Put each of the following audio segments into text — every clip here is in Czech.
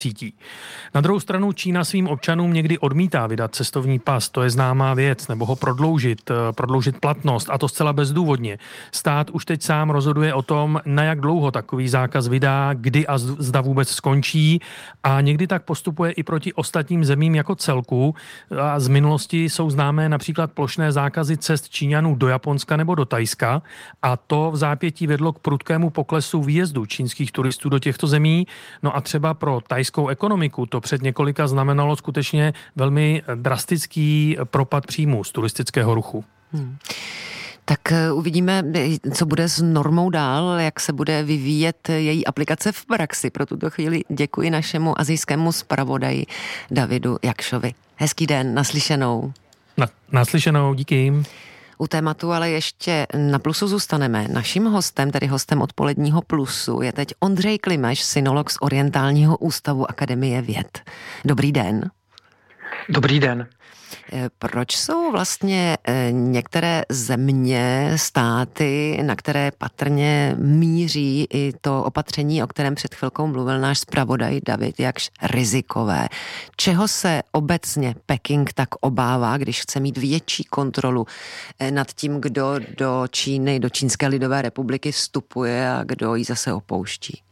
cítí. Na druhou stranu Čína svým občanům někdy odmítá vydat cestovní pas, to je známá věc, nebo ho prodloužit platnost, a to zcela bezdůvodně. Stát už teď sám rozhoduje o tom, na jak dlouho takový zákaz vydá, kdy a zda vůbec skončí, a někdy tak postupuje i proti ostatním zemím jako celku. A z minulosti jsou známé například plošné zákazy cest Číňanů do Japonska nebo do Thajska, a to v zápětí vedlo k prudkému poklesu výjezdu čínských turistů do těchto zemí. No a třeba pro thajskou ekonomiku to před několika znamenalo skutečně velmi drastický propad příjmů z turistického ruchu. Tak uvidíme, co bude s normou dál, jak se bude vyvíjet její aplikace v praxi. Pro tuto chvíli děkuji našemu asijskému zpravodaji Davidu Jakšovi. Hezký den, naslyšenou. Naslyšenou, díky. U tématu ale ještě na Plusu zůstaneme. Naším hostem, tedy hostem odpoledního Plusu, je teď Ondřej Klimeš, synolog z Orientálního ústavu Akademie věd. Dobrý den. Dobrý den. Proč jsou vlastně některé země, státy, na které patrně míří i to opatření, o kterém před chvilkou mluvil náš zpravodaj David Jakš, rizikové? Čeho se obecně Peking tak obává, když chce mít větší kontrolu nad tím, kdo do Číny, do Čínské lidové republiky vstupuje a kdo ji zase opouští?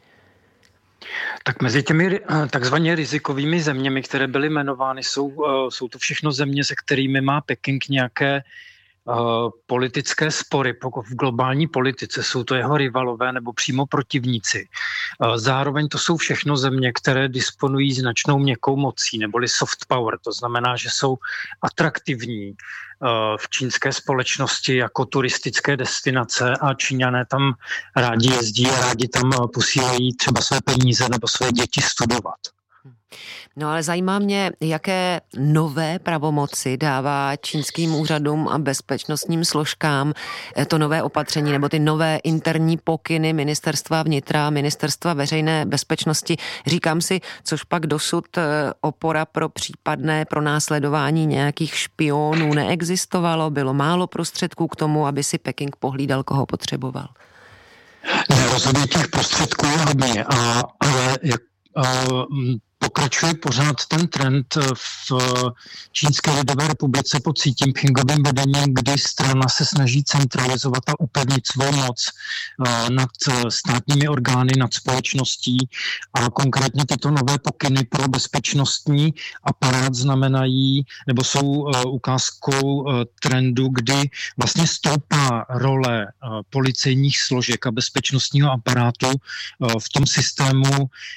Tak mezi těmi takzvaně rizikovými zeměmi, které byly jmenovány, jsou to všechno země, se kterými má Peking nějaké politické spory v globální politice. Jsou to jeho rivalové nebo přímo protivníci. Zároveň to jsou všechno země, které disponují značnou měkkou mocí neboli soft power. To znamená, že jsou atraktivní v čínské společnosti jako turistické destinace a Číňané tam rádi jezdí a rádi tam posílají třeba své peníze nebo své děti studovat. No ale zajímá mě, jaké nové pravomoci dává čínským úřadům a bezpečnostním složkám to nové opatření nebo ty nové interní pokyny ministerstva vnitra, ministerstva veřejné bezpečnosti. Říkám si, což pak dosud opora pro případné pronásledování nějakých špionů neexistovalo, bylo málo prostředků k tomu, aby si Peking pohlídal, koho potřeboval. Rozhodně těch prostředků je hodně, ale pokračuje pořád ten trend v Čínské lidové republice pod Xi Jinpingovým vedením, kdy strana se snaží centralizovat a upevnit svou moc nad státními orgány, nad společností, a konkrétně tyto nové pokyny pro bezpečnostní aparát znamenají, nebo jsou ukázkou trendu, kdy vlastně stoupá role policejních složek a bezpečnostního aparátu v tom systému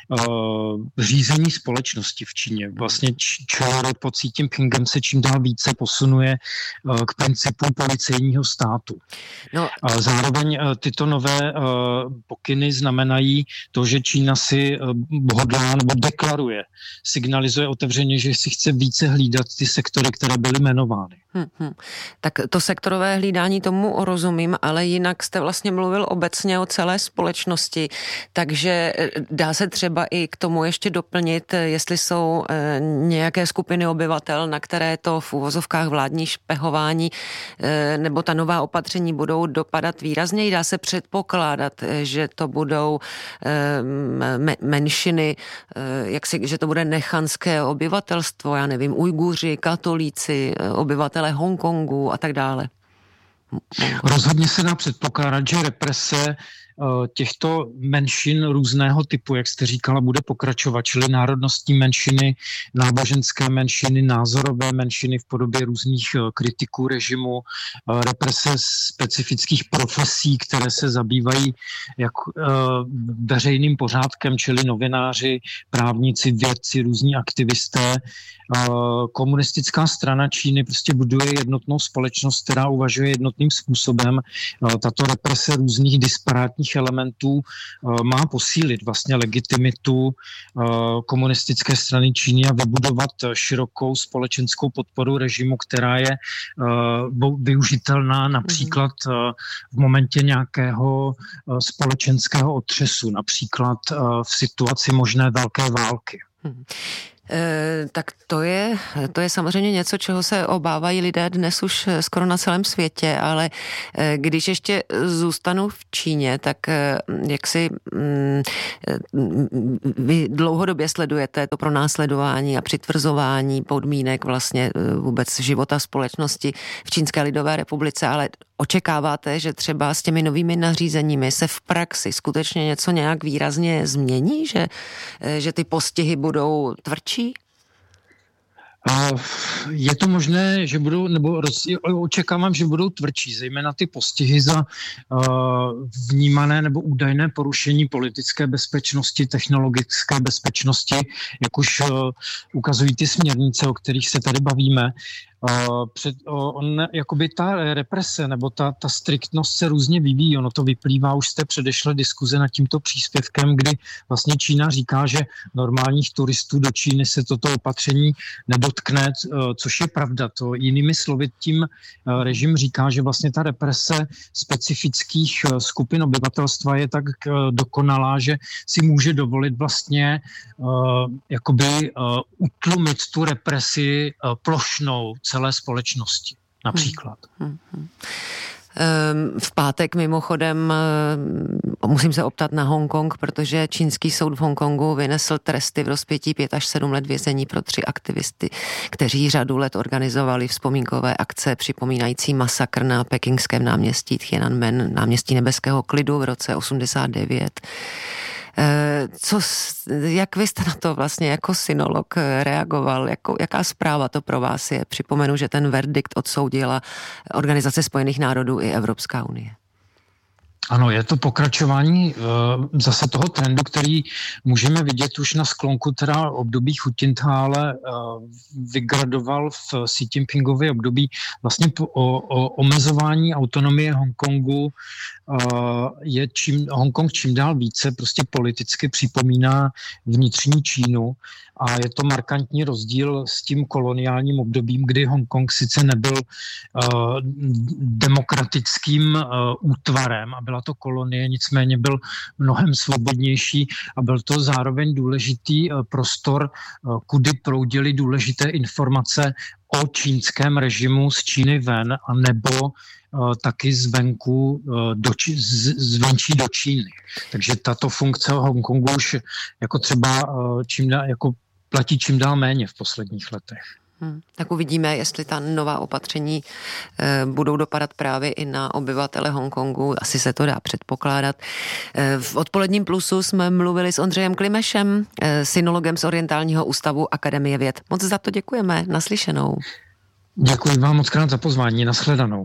řízení společnosti v Číně. Vlastně čelorod pod Xi Jinpingem se čím dál více posunuje k principu policejního státu. No. Zároveň tyto nové pokyny znamenají to, že Čína si hodlá nebo deklaruje, signalizuje otevřeně, že si chce více hlídat ty sektory, které byly jmenovány. Tak to sektorové hlídání, tomu rozumím, ale jinak jste vlastně mluvil obecně o celé společnosti, takže dá se třeba i k tomu ještě doplnit, jestli jsou nějaké skupiny obyvatel, na které to v uvozovkách vládní špehování nebo ta nová opatření budou dopadat výrazněji. Dá se předpokládat, že to budou menšiny, že to bude nechanské obyvatelstvo, já nevím, Ujguři, katolíci, obyvatelé Hongkongu a tak dále. Rozhodně se dá předpokládat, že represe těchto menšin různého typu, jak jste říkala, bude pokračovat, čili národnostní menšiny, náboženské menšiny, názorové menšiny v podobě různých kritiků režimu, represe specifických profesí, které se zabývají jak veřejným pořádkem, čili novináři, právníci, vědci, různí aktivisté. Komunistická strana Číny prostě buduje jednotnou společnost, která uvažuje jednotným způsobem. Tato represe různých disparátních elementů má posílit vlastně legitimitu komunistické strany Číny a vybudovat širokou společenskou podporu režimu, která je využitelná například v momentě nějakého společenského otřesu, například v situaci možné velké války. Tak to je samozřejmě něco, čeho se obávají lidé dnes už skoro na celém světě, ale když ještě zůstanu v Číně, tak jak si vy dlouhodobě sledujete to pronásledování a přitvrzování podmínek vlastně vůbec života společnosti v Čínské lidové republice, ale očekáváte, že třeba s těmi novými nařízeními se v praxi skutečně něco nějak výrazně změní, že ty postihy budou tvrdší? Je to možné, že budou, nebo očekávám, že budou tvrdší, zejména ty postihy za vnímané nebo údajné porušení politické bezpečnosti, technologické bezpečnosti, jak už ukazují ty směrnice, o kterých se tady bavíme. Jakoby ta represe nebo ta striktnost se různě vyvíjí. Ono to vyplývá už z té předešlé diskuze nad tímto příspěvkem, kdy vlastně Čína říká, že normálních turistů do Číny se toto opatření nedotkne, což je pravda. To jinými slovy tím režim říká, že vlastně ta represe specifických skupin obyvatelstva je tak dokonalá, že si může dovolit vlastně utlumit tu represi plošnou celé společnosti, například. V pátek mimochodem musím se optat na Hongkong, protože čínský soud v Hongkongu vynesl tresty v rozpětí 5 až 7 let vězení pro 3 aktivisty, kteří řadu let organizovali vzpomínkové akce připomínající masakr na pekingském náměstí Tiananmen, náměstí nebeského klidu v roce 89. Jak vy jste na to vlastně jako sinolog reagoval? Jaká zpráva to pro vás je? Připomenu, že ten verdikt odsoudila Organizace spojených národů i Evropská unie. Ano, je to pokračování zase toho trendu, který můžeme vidět už na sklonku teda období Hu Jintále vygradoval v Xi Jinpingově období vlastně o omezování autonomie Hongkongu. Hongkong čím dál více prostě politicky připomíná vnitřní Čínu a je to markantní rozdíl s tím koloniálním obdobím, kdy Hongkong sice nebyl demokratickým útvarem a byla to kolonie, nicméně byl mnohem svobodnější a byl to zároveň důležitý prostor, kudy proudily důležité informace o čínském režimu z Číny ven a nebo taky zvenku zvenčí do Číny. Takže tato funkce Hongkongu už jako třeba platí čím dál méně v posledních letech. Tak uvidíme, jestli ta nová opatření budou dopadat právě i na obyvatele Hongkongu. Asi se to dá předpokládat. V Odpoledním plusu jsme mluvili s Ondřejem Klimešem, synologem z Orientálního ústavu Akademie věd. Moc za to děkujeme. Naslyšenou. Děkuji vám moc krát za pozvání. Nashledanou.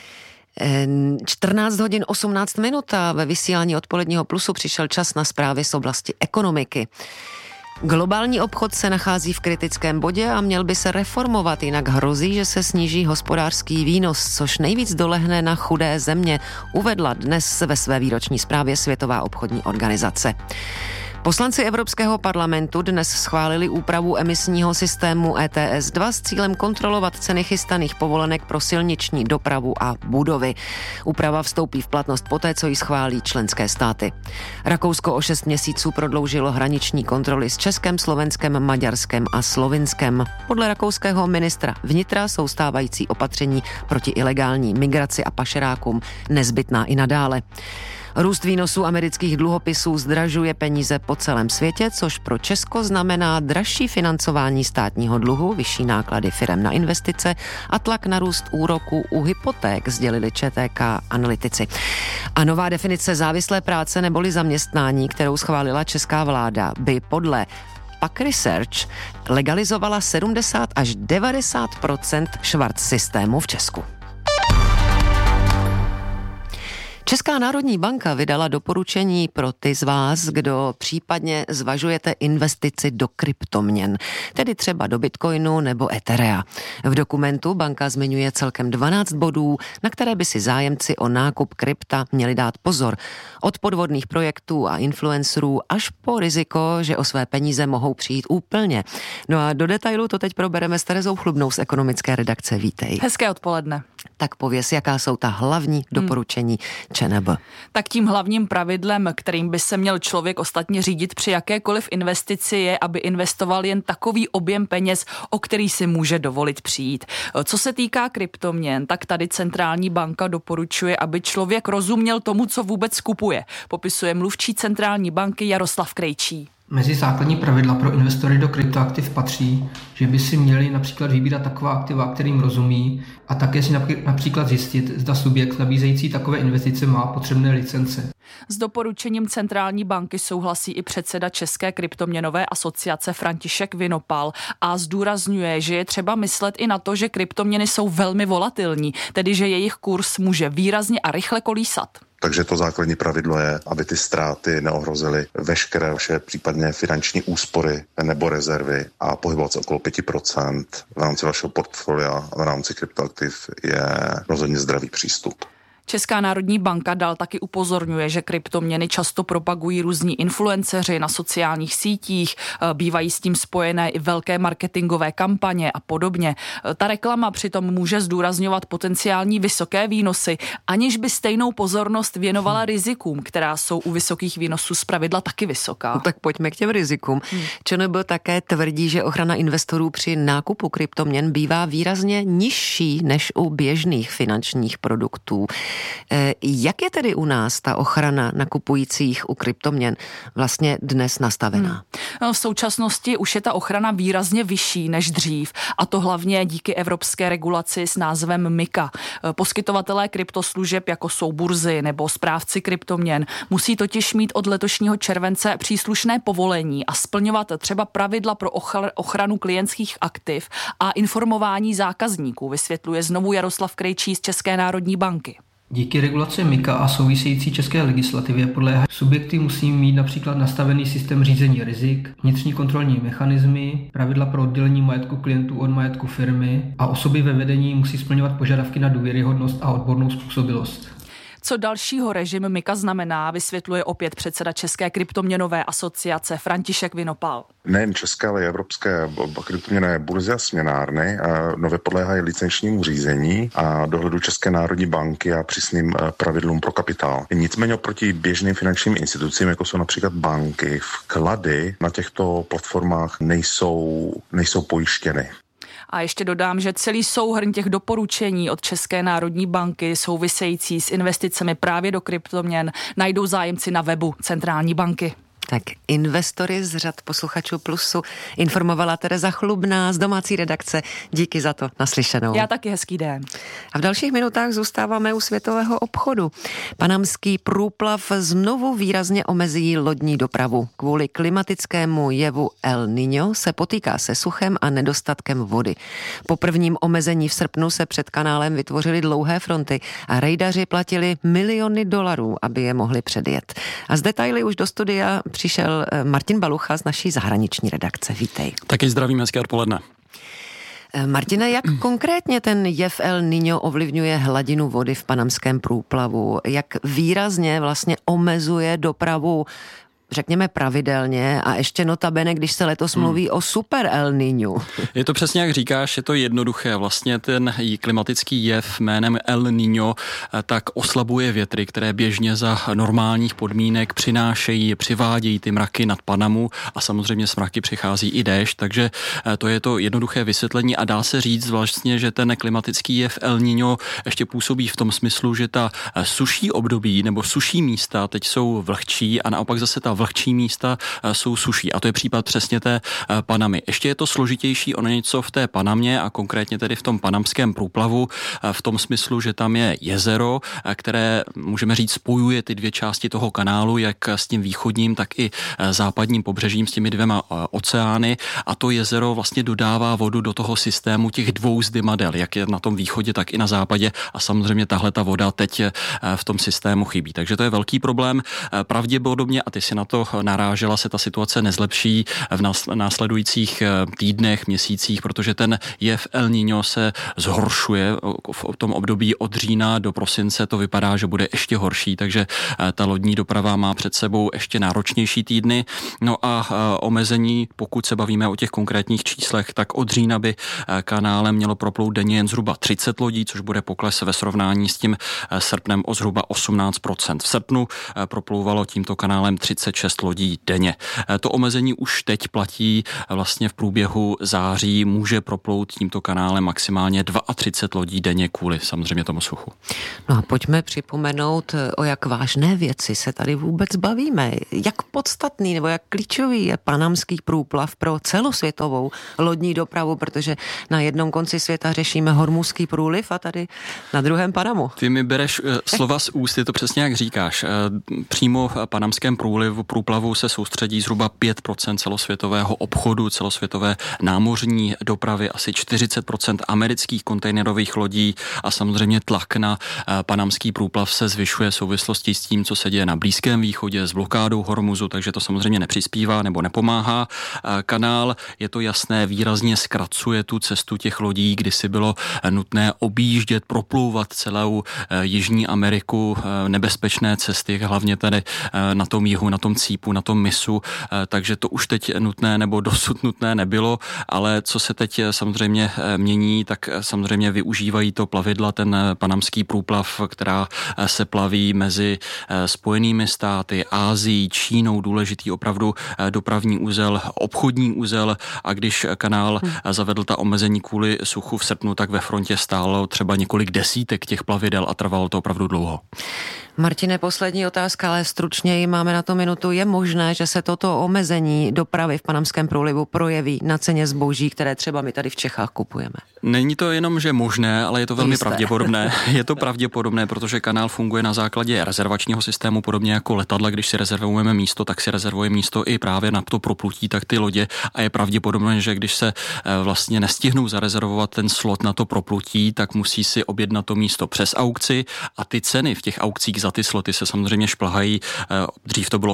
14 hodin 18 minut a ve vysílání Odpoledního plusu přišel čas na zprávy z oblasti ekonomiky. Globální obchod se nachází v kritickém bodě a měl by se reformovat, jinak hrozí, že se sníží hospodářský výnos, což nejvíc dolehne na chudé země, uvedla dnes ve své výroční zprávě Světová obchodní organizace. Poslanci Evropského parlamentu dnes schválili úpravu emisního systému ETS2 s cílem kontrolovat ceny chystaných povolenek pro silniční dopravu a budovy. Úprava vstoupí v platnost poté, co ji schválí členské státy. Rakousko o 6 měsíců prodloužilo hraniční kontroly s Českem, Slovenskem, Maďarskem a Slovinskem. Podle rakouského ministra vnitra jsou stávající opatření proti ilegální migraci a pašerákům nezbytná i nadále. Růst výnosů amerických dluhopisů zdražuje peníze po celém světě, což pro Česko znamená dražší financování státního dluhu, vyšší náklady firem na investice a tlak na růst úroků u hypoték, sdělili ČTK analytici. A nová definice závislé práce neboli zaměstnání, kterou schválila česká vláda, by podle PAC Research legalizovala 70 až 90% švart systému v Česku. Česká národní banka vydala doporučení pro ty z vás, kdo případně zvažujete investici do kryptoměn, tedy třeba do Bitcoinu nebo Etherea. V dokumentu banka zmiňuje celkem 12 bodů, na které by si zájemci o nákup krypta měli dát pozor. Od podvodných projektů a influencerů až po riziko, že o své peníze mohou přijít úplně. No a do detailu to teď probereme s Terezou Chlubnou z ekonomické redakce. Vítej. Hezké odpoledne. Tak pověz, jaká jsou ta hlavní doporučení ČNB. Tak tím hlavním pravidlem, kterým by se měl člověk ostatně řídit při jakékoliv investici, je, aby investoval jen takový objem peněz, o který si může dovolit přijít. Co se týká kryptoměn, tak tady centrální banka doporučuje, aby člověk rozuměl tomu, co vůbec kupuje. Popisuje mluvčí centrální banky Jaroslav Krejčí. Mezi základní pravidla pro investory do kryptoaktiv patří, že by si měli například vybírat taková aktiva, kterým rozumí, a také si například zjistit, zda subjekt nabízející takové investice má potřebné licence. S doporučením centrální banky souhlasí i předseda České kryptoměnové asociace František Vinopal a zdůrazňuje, že je třeba myslet i na to, že kryptoměny jsou velmi volatilní, tedy že jejich kurz může výrazně a rychle kolísat. Takže to základní pravidlo je, aby ty ztráty neohrozily veškeré vaše případně finanční úspory nebo rezervy a pohybovat se okolo 5% v rámci vašeho portfolia v rámci kryptoaktiv je rozhodně zdravý přístup. Česká národní banka dál taky upozorňuje, že kryptoměny často propagují různí influenceři na sociálních sítích, bývají s tím spojené i velké marketingové kampaně a podobně. Ta reklama přitom může zdůrazňovat potenciální vysoké výnosy, aniž by stejnou pozornost věnovala rizikům, která jsou u vysokých výnosů zpravidla taky vysoká. No, tak pojďme k těm rizikům. ČNB také tvrdí, že ochrana investorů při nákupu kryptoměn bývá výrazně nižší než u běžných finančních produktů. Jak je tedy u nás ta ochrana nakupujících u kryptoměn vlastně dnes nastavená? V současnosti už je ta ochrana výrazně vyšší než dřív, a to hlavně díky evropské regulaci s názvem MiCA. Poskytovatelé kryptoslužeb, jako jsou burzy nebo správci kryptoměn, musí totiž mít od letošního července příslušné povolení a splňovat třeba pravidla pro ochranu klientských aktiv a informování zákazníků, vysvětluje znovu Jaroslav Krejčí z České národní banky. Díky regulaci MiCA a související české legislativě podléhají subjekty musí mít například nastavený systém řízení rizik, vnitřní kontrolní mechanismy, pravidla pro oddělení majetku klientů od majetku firmy a osoby ve vedení musí splňovat požadavky na důvěryhodnost a odbornou způsobilost. Co dalšího režim MiCA znamená, vysvětluje opět předseda České kryptoměnové asociace František Vinopal. Nejen české, ale i evropské kryptoměnové burzy a směnárny nově podléhají licenčnímu řízení a dohledu České národní banky a přísným pravidlům pro kapitál. Nicméně oproti běžným finančním institucím, jako jsou například banky, vklady na těchto platformách nejsou pojištěny. A ještě dodám, že celý souhrn těch doporučení od České národní banky související s investicemi právě do kryptoměn najdou zájemci na webu centrální banky. Tak investory z řad posluchačů Plusu informovala Tereza Chlubná z domácí redakce. Díky za to, naslyšenou. Já taky, hezký den. A v dalších minutách zůstáváme u světového obchodu. Panamský průplav znovu výrazně omezí lodní dopravu. Kvůli klimatickému jevu El Niño se potýká se suchem a nedostatkem vody. Po prvním omezení v srpnu se před kanálem vytvořily dlouhé fronty a rejdaři platili miliony dolarů, aby je mohli předjet. A z detaily už do studia přišel Martin Balucha z naší zahraniční redakce. Vítej. Taky zdravím, hezké odpoledne. Martine, jak konkrétně ten jev El Niño ovlivňuje hladinu vody v panamském průplavu? Jak výrazně vlastně omezuje dopravu, řekněme pravidelně, a ještě notabene, když se letos mluví o super El Niñu? Je to přesně jak říkáš, je to jednoduché. Vlastně ten klimatický jev jménem El Niño tak oslabuje větry, které běžně za normálních podmínek přivádějí ty mraky nad Panamu a samozřejmě s mraky přichází i déšť, takže to je to jednoduché vysvětlení a dá se říct vlastně, že ten klimatický jev El Niño ještě působí v tom smyslu, že ta suší období nebo suší místa teď jsou vlhčí a naopak zase ta vlhčí místa jsou suší. A to je případ přesně té Panamy. Ještě je to složitější o něco v té Panamě a konkrétně tedy v tom panamském průplavu v tom smyslu, že tam je jezero, které můžeme říct spojuje ty dvě části toho kanálu, jak s tím východním, tak i západním pobřežím, s těmi dvěma oceány a to jezero vlastně dodává vodu do toho systému těch dvou zdymadel, jak je na tom východě, tak i na západě a samozřejmě tahle ta voda teď v tom systému chybí. Takže to je velký problém. Pravděpodobně, a ty si na na to narážela, se ta situace nezlepší v následujících týdnech, měsících, protože ten jev El Niño se zhoršuje v tom období od října do prosince. To vypadá, že bude ještě horší, takže ta lodní doprava má před sebou ještě náročnější týdny. No a omezení, pokud se bavíme o těch konkrétních číslech, tak od října by kanálem mělo proplout denně jen zhruba 30 lodí, což bude pokles ve srovnání s tím srpnem o zhruba 18%. V srpnu proplouvalo tímto kanálem 36 lodí denně. To omezení už teď platí vlastně v průběhu září, může proplout tímto kanálem maximálně 32 lodí denně kvůli samozřejmě tomu suchu. No a pojďme připomenout, o jak vážné věci se tady vůbec bavíme. Jak podstatný nebo jak klíčový je panamský průplav pro celosvětovou lodní dopravu, protože na jednom konci světa řešíme Hormuzský průliv a tady na druhém Panamu. Ty mi bereš slova z úst, je to přesně jak říkáš. Přímo v panamském průplavu se soustředí zhruba 5% celosvětového obchodu, celosvětové námořní dopravy, asi 40% amerických kontejnerových lodí a samozřejmě tlak na panamský průplav se zvyšuje v souvislosti s tím, co se děje na Blízkém východě s blokádou Hormuzu, takže to samozřejmě nepřispívá nebo nepomáhá. Kanál, je to jasné, výrazně zkracuje tu cestu těch lodí, kdy si bylo nutné objíždět, proplouvat celou Jižní Ameriku, nebezpečné cesty, hlavně tady na tom jihu, na tom cípu, na tom mysu, takže to už teď nutné nebo dosud nutné nebylo, ale co se teď samozřejmě mění, tak samozřejmě využívají to plavidla, ten panamský průplav, která se plaví mezi Spojenými státy, Ázií, Čínou, důležitý opravdu dopravní úzel, obchodní úzel, a když kanál zavedl ta omezení kvůli suchu v srpnu, tak ve frontě stálo třeba několik desítek těch plavidel a trvalo to opravdu dlouho. Martine, poslední otázka, ale stručněji, máme na to minutu. Je možné, že se toto omezení dopravy v panamském průlivu projeví na ceně zboží, které třeba my tady v Čechách kupujeme? Není to jenom, že možné, ale je to velmi pravděpodobné. Je to pravděpodobné, protože kanál funguje na základě rezervačního systému, podobně jako letadla, když si rezervujeme místo, tak si rezervujeme místo i právě na to proplutí, tak ty lodě, a je pravděpodobné, že když se vlastně nestihnou zarezervovat ten slot na to proplutí, tak musí si objednat to místo přes aukci a ty ceny v těch aukcích za ty sloty se samozřejmě šplhají. Dřív to bylo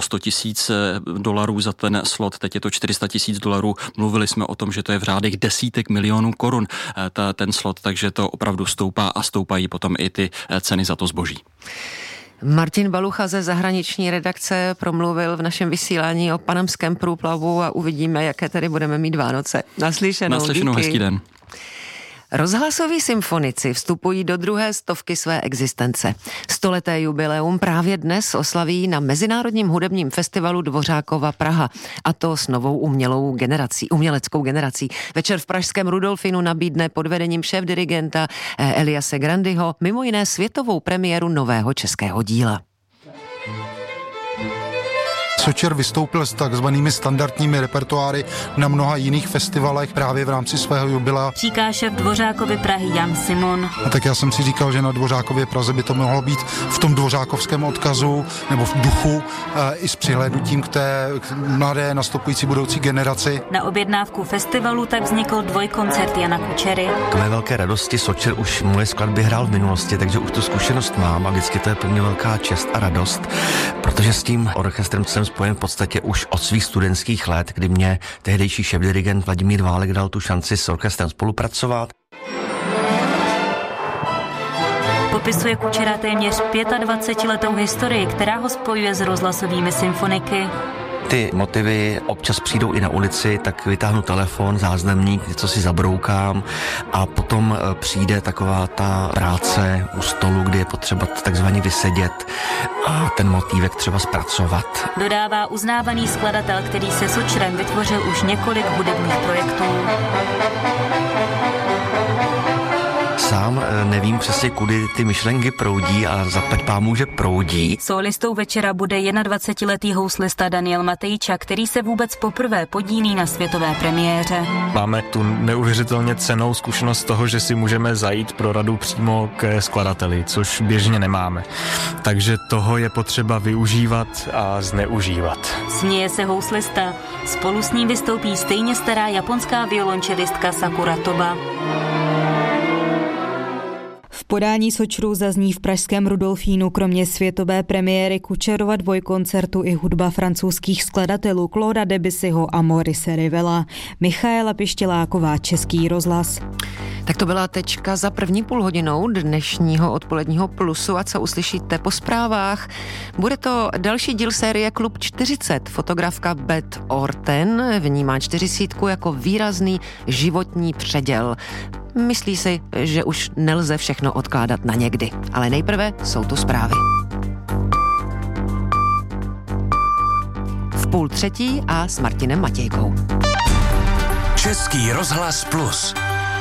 $100,000 za ten slot, teď je to $400,000. Mluvili jsme o tom, že to je v řádech desítek milionů korun ten slot, takže to opravdu stoupá a stoupají potom i ty ceny za to zboží. Martin Balucha ze zahraniční redakce promluvil v našem vysílání o panamském průplavu a uvidíme, jaké tady budeme mít Vánoce. Naslyšenou, hezký den. Rozhlasoví symfonici vstupují do druhé stovky své existence. 100leté jubileum právě dnes oslaví na Mezinárodním hudebním festivalu Dvořákova Praha. A to s novou uměleckou generací. Večer v pražském Rudolfinu nabídne pod vedením šéfdirigenta Eliase Grandyho mimo jiné světovou premiéru nového českého díla. Sočer vystoupil s takzvanými standardními repertoáry na mnoha jiných festivalech právě v rámci svého jubilea. Říká šéf Dvořákovy Prahy Jan Simon. A tak já jsem si říkal, že na Dvořákově Praze by to mohlo být v tom dvořákovském odkazu nebo v duchu i s přihlédnutím k té mladé nastupující budoucí generaci. Na objednávku festivalu tak vznikl dvojkoncert Jana Kučery. K mé velké radosti Sočer už moje skladby hrál v minulosti, takže už tu zkušenost mám a vždycky to je pro mě velká čest a radost, protože s tím orchestrem jsem spojen v podstatě už od svých studentských let, kdy mě tehdejší šéfdirigent Vladimír Válek dal tu šanci s orchestrem spolupracovat. Popisuje Kučera téměř 25letou historii, která ho spojuje s rozhlasovými symfoniky. Ty motivy občas přijdou i na ulici, tak vytáhnu telefon, záznamník, něco si zabroukám a potom přijde taková ta práce u stolu, kdy je potřeba takzvaně vysedět a ten motívek třeba zpracovat. Dodává uznávaný skladatel, který se Sočerem vytvořil už několik hudebních projektů. Sám nevím přesně, kudy ty myšlenky proudí a zaplať pámu, že proudí. Sólistou večera bude 21letý houslista Daniel Matejča, který se vůbec poprvé podílí na světové premiéře. Máme tu neuvěřitelně cennou zkušenost toho, že si můžeme zajít pro radu přímo ke skladateli, což běžně nemáme. Takže toho je potřeba využívat a zneužívat. Směje se houslista. Spolu s ním vystoupí stejně stará japonská violončelistka Sakura Toba. V Podání Sočru zazní v pražském Rudolfínu kromě světové premiéry Kučerova dvojkoncertu i hudba francouzských skladatelů Clauda Debussyho a Maurice Rivella. Michaela Pištěláková, Český rozhlas. Tak to byla tečka za první půlhodinou dnešního odpoledního Plusu a co uslyšíte po zprávách. Bude to další díl série Klub 40. Fotografka Beth Orton vnímá 40 jako výrazný životní předěl. Myslí si, že už nelze všechno odkládat na někdy. Ale nejprve jsou tu zprávy. V 2:30 a s Martinem Matějkou. Český rozhlas Plus.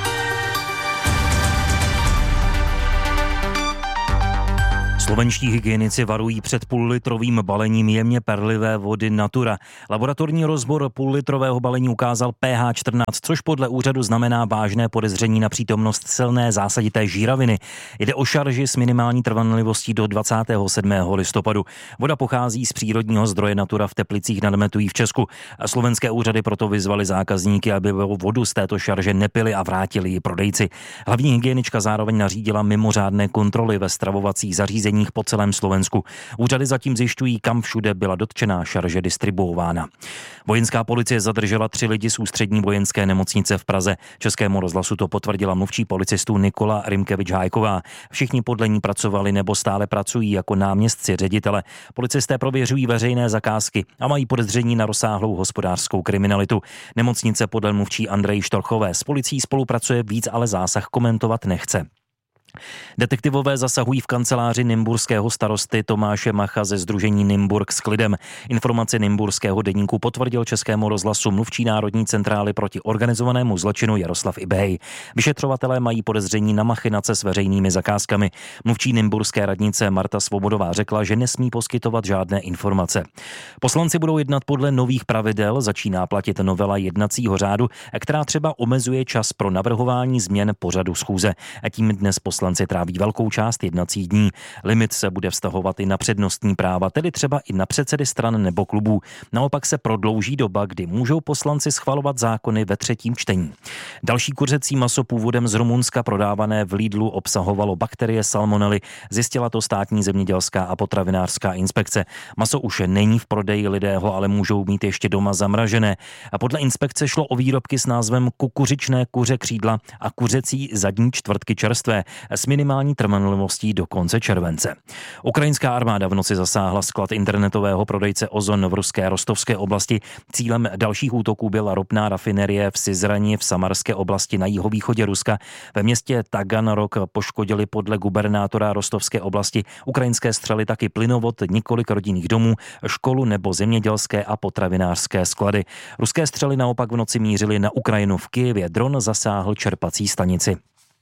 Slovenští hygienici varují před půllitrovým balením jemně perlivé vody Natura. Laboratorní rozbor půllitrového balení ukázal pH 14, což podle úřadu znamená vážné podezření na přítomnost silné zásadité žíraviny. Jde o šarži s minimální trvanlivostí do 27. listopadu. Voda pochází z přírodního zdroje Natura v Teplicích nad Metují v Česku. Slovenské úřady proto vyzvaly zákazníky, aby vodu z této šarže nepili a vrátili ji prodejci. Hlavní hygienička zároveň nařídila mimořádné kontroly ve stravovacích zařízeních po celém Slovensku. Úřady zatím zjišťují, kam všude byla dotčená šarže distribuována. Vojenská policie zadržela 3 lidi z ústřední vojenské nemocnice v Praze. Českému rozhlasu to potvrdila mluvčí policistů Nikola Rimkevič-Hájková. Všichni podle ní pracovali nebo stále pracují jako náměstci ředitele. Policisté prověřují veřejné zakázky a mají podezření na rozsáhlou hospodářskou kriminalitu. Nemocnice podle mluvčí Andreji Štorchové s policií spolupracuje, víc ale zásah komentovat nechce. Detektivové zasahují v kanceláři nymburského starosty Tomáše Macha ze sdružení Nymburk s klidem. Informaci nymburského deníku potvrdil Českému rozhlasu mluvčí Národní centrály proti organizovanému zločinu Jaroslav Ibehej. Vyšetřovatelé mají podezření na machinace s veřejnými zakázkami. Mluvčí nymburské radnice Marta Svobodová řekla, že nesmí poskytovat žádné informace. Poslanci budou jednat podle nových pravidel, začíná platit novela jednacího řádu, která třeba omezuje čas pro navrhování změn pořadu schůze. A tím dnes poslanci tráví velkou část jednacích dní. Limit se bude vztahovat i na přednostní práva, tedy třeba i na předsedy stran nebo klubů. Naopak se prodlouží doba, kdy můžou poslanci schvalovat zákony ve 3. čtení. Další kuřecí maso původem z Rumunska prodávané v Lidlu obsahovalo bakterie salmonely, zjistila to státní zemědělská a potravinářská inspekce. Maso už není v prodeji, lidé ho ale můžou mít ještě doma zamražené. A podle inspekce šlo o výrobky s názvem kukuřičné kuře křídla a kuřecí zadní čtvrtky čerstvé s minimální trvanlivostí do konce července. Ukrajinská armáda v noci zasáhla sklad internetového prodejce Ozon v ruské Rostovské oblasti. Cílem dalších útoků byla ropná rafinerie v Syzrani v Samarské oblasti na jihovýchodě Ruska. Ve městě Taganrog poškodili podle gubernátora Rostovské oblasti ukrajinské střely taky plynovod, několik rodinných domů, školu nebo zemědělské a potravinářské sklady. Ruské střely naopak v noci mířily na Ukrajinu. V Kyjevě dron zasáhl čerpací stanici.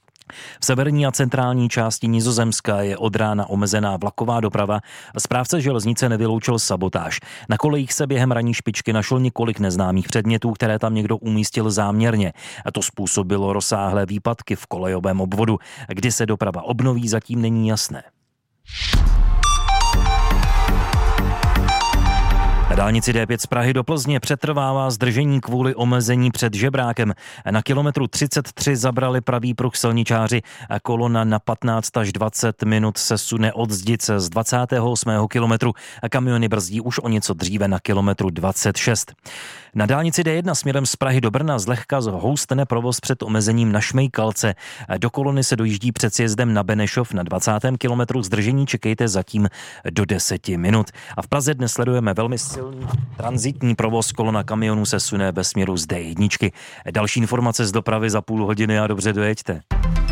V severní a centrální části Nizozemska je od rána omezená vlaková doprava. Správce železnice nevyloučil sabotáž. Na kolejích se během ranní špičky našlo několik neznámých předmětů, které tam někdo umístil záměrně. A to způsobilo rozsáhlé výpadky v kolejovém obvodu. Kdy se doprava obnoví, zatím není jasné. Na dálnici D5 z Prahy do Plzně přetrvává zdržení kvůli omezení před žebrákem. Na kilometru 33 zabrali pravý pruh silničáři a kolona na 15 až 20 minut se sune od Zdice z 28. kilometru a kamiony brzdí už o něco dříve na kilometru 26. Na dálnici D1 směrem z Prahy do Brna zlehka zhoustne provoz před omezením na Šmejkalce. Do kolony se dojíždí před sjezdem na Benešov na 20. kilometru. Zdržení čekejte zatím do 10 minut. A v Praze dnes sledujeme velmi silný tranzitní provoz. Kolona kamionů se sune ve směru z D1. Další informace z dopravy za půl hodiny a dobře dojeďte.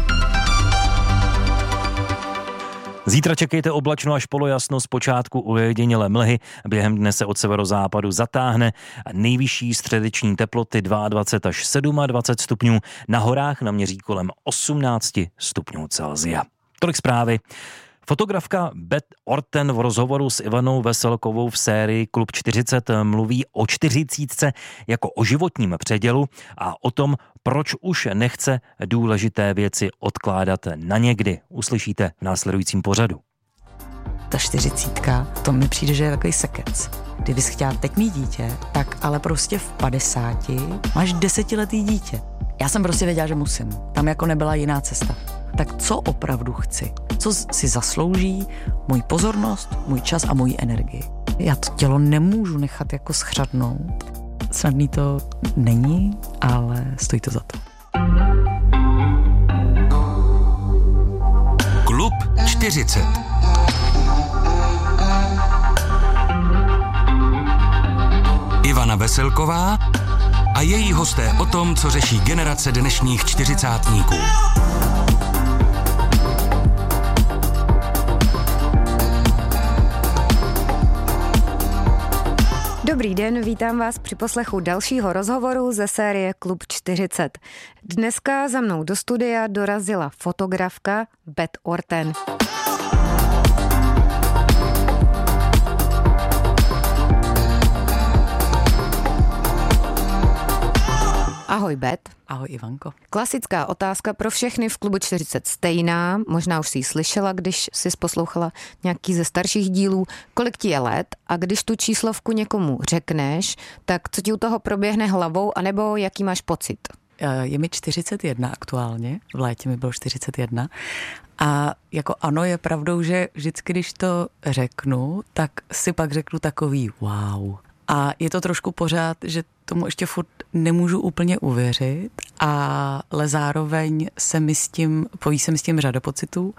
Zítra čekejte oblačno až polojasno, zpočátku ojedinělé mlhy, během dne se od severozápadu zatáhne a nejvyšší středeční teploty 22 až 27 stupňů, na horách naměří kolem 18 stupňů Celsia. Tolik zprávy. Fotografka Beth Orton v rozhovoru s Ivanou Veselkovou v sérii Klub 40 mluví o 40 jako o životním předělu a o tom, proč už nechce důležité věci odkládat na někdy. Uslyšíte v následujícím pořadu. Ta 40, to mi přijde, že je takový sekec. Kdyby jsi chtěla teď mít dítě, tak ale prostě v 50 máš 10letý dítě. Já jsem prostě věděla, že musím. Tam jako nebyla jiná cesta. tak co opravdu chci? Co si zaslouží můj pozornost, můj čas a můj energii? Já to tělo nemůžu nechat jako schřadnout. Snadný to není, ale stojí to za to. Klub 40. Ivana Veselková a její hosté o tom, co řeší generace dnešních čtyřicátníků. Dobrý den, vítám vás při poslechu dalšího rozhovoru ze série Klub 40. Dneska za mnou do studia dorazila fotografka Beth Orten. Ahoj Beth. Ahoj Ivanko. Klasická otázka pro všechny v Klubu 40 stejná, možná už si ji slyšela, když jsi poslouchala nějaký ze starších dílů. Kolik ti je let a když tu číslovku někomu řekneš, tak co ti u toho proběhne hlavou, anebo jaký máš pocit? Je mi 41 aktuálně, v létě mi bylo 41 a jako ano, je pravdou, že vždycky, když to řeknu, tak si pak řeknu takový wow. A je to trošku pořád, že tomu ještě furt nemůžu úplně uvěřit, ale zároveň pojí se mi s tím řada pocitů,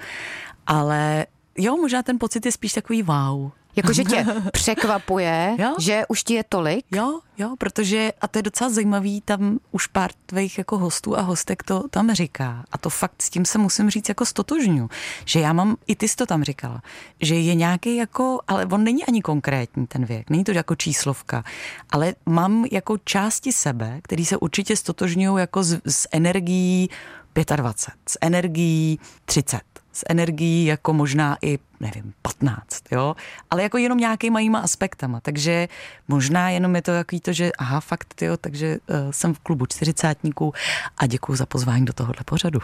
ale jo, možná ten pocit je spíš takový wow. Jakože tě překvapuje, že už ti je tolik? Jo, protože, a to je docela zajímavý, tam už pár tvých jako hostů a hostek to tam říká. A to fakt s tím se musím říct jako stotožňu. Že já mám, i ty jsi to tam říkala, že je nějaký jako, ale on není ani konkrétní ten věk, není to jako číslovka, ale mám jako části sebe, který se určitě stotožňují jako s energií 25, s energií 30, s energií jako možná i, nevím, 15, jo, ale jako jenom nějakýma jíma aspektama, takže možná jenom je to takový to, že aha, fakt, jo, takže jsem v klubu 40 a děkuju za pozvání do tohohle pořadu.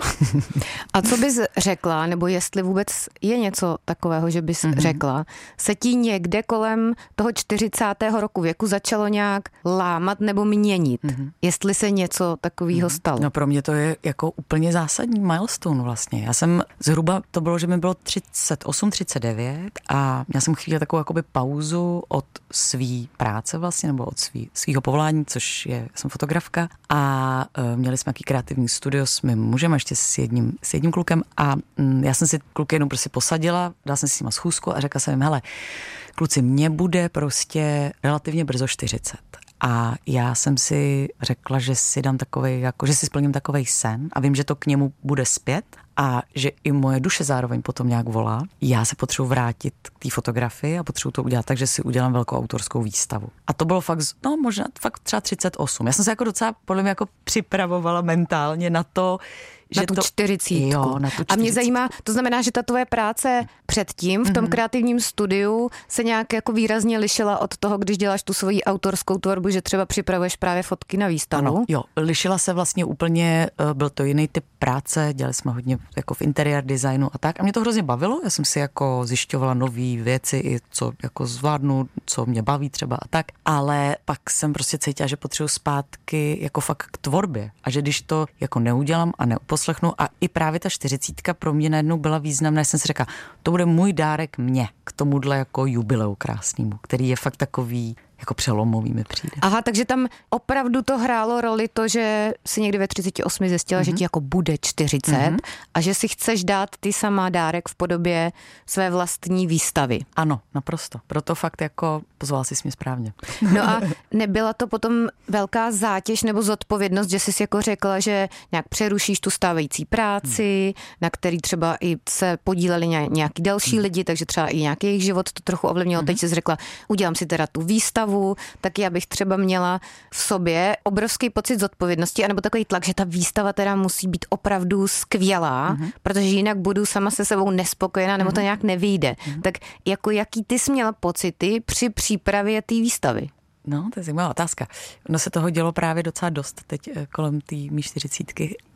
A co bys řekla, nebo jestli vůbec je něco takového, že bys řekla, se ti někde kolem toho 40. roku věku začalo nějak lámat nebo měnit? Jestli se něco takového stalo? No pro mě to je jako úplně zásadní milestone vlastně. Já jsem zhruba, to bylo, že mi bylo 38, 39 a já jsem chvíli takovou jakoby pauzu od svý práce vlastně, nebo od svýho povolání, což je, jsem fotografka a měli jsme nějaký kreativní studio s mým mužem a ještě s jedním klukem a já jsem si kluky jenom prostě posadila, dala jsem si s nima schůzku a řekla jsem jim, hele, kluci, mně bude prostě relativně brzo 40. A já jsem si řekla, že si dám takovej, jako, že si splním takovej sen a vím, že to k němu bude zpět a že i moje duše zároveň potom nějak volá. Já se potřebuji vrátit k té fotografii a potřebuji to udělat tak, že si udělám velkou autorskou výstavu. A to bylo fakt, no možná fakt třeba 38. Já jsem se jako docela podle mě jako připravovala mentálně na to, na tu 40. Jo, na tu 40. A mě zajímá, to znamená, že ta tvoje práce předtím v tom kreativním studiu se nějak jako výrazně lišila od toho, když děláš tu svoji autorskou tvorbu, že třeba připravuješ právě fotky na výstavu? Ano, jo, lišila se vlastně úplně, byl to jiný typ práce, dělali jsme hodně jako v interiér designu a tak a mě to hrozně bavilo, já jsem si jako zjišťovala nové věci i co jako zvládnu, co mě baví třeba a tak, ale pak jsem prostě cítila, že potřebuji zpátky jako fakt k tvorbě a že když to jako neudělám a neuposlechnu a i právě ta 40 pro mě najednou byla významná, jsem si řekla, to bude můj dárek mě k tomuhle jako jubileu krásnému, který je fakt takový jako přelomový mi přijde. Aha, takže tam opravdu to hrálo roli to, že si někdy ve 38 zjistila, že ti jako bude 40 a že si chceš dát ty sama dárek v podobě své vlastní výstavy. Ano, naprosto. Proto fakt jako pozval jsi mě správně. No a nebyla to potom velká zátěž nebo zodpovědnost, že jsi jako řekla, že nějak přerušíš tu stávající práci, na který třeba i se podíleli nějaký další lidi, takže třeba i nějaký jejich život to trochu ovlivnilo. Teď jsi řekla, udělám si teda tu výstavu, tak já bych třeba měla v sobě obrovský pocit zodpovědnosti, anebo takový tlak, že ta výstava teda musí být opravdu skvělá, protože jinak budu sama se sebou nespokojená, nebo to nějak nevyjde. Tak jako jaký ty jsi měla pocity při přípravě té výstavy? No, to je zajímavá otázka. No se toho dělo právě docela dost teď kolem té mý 40.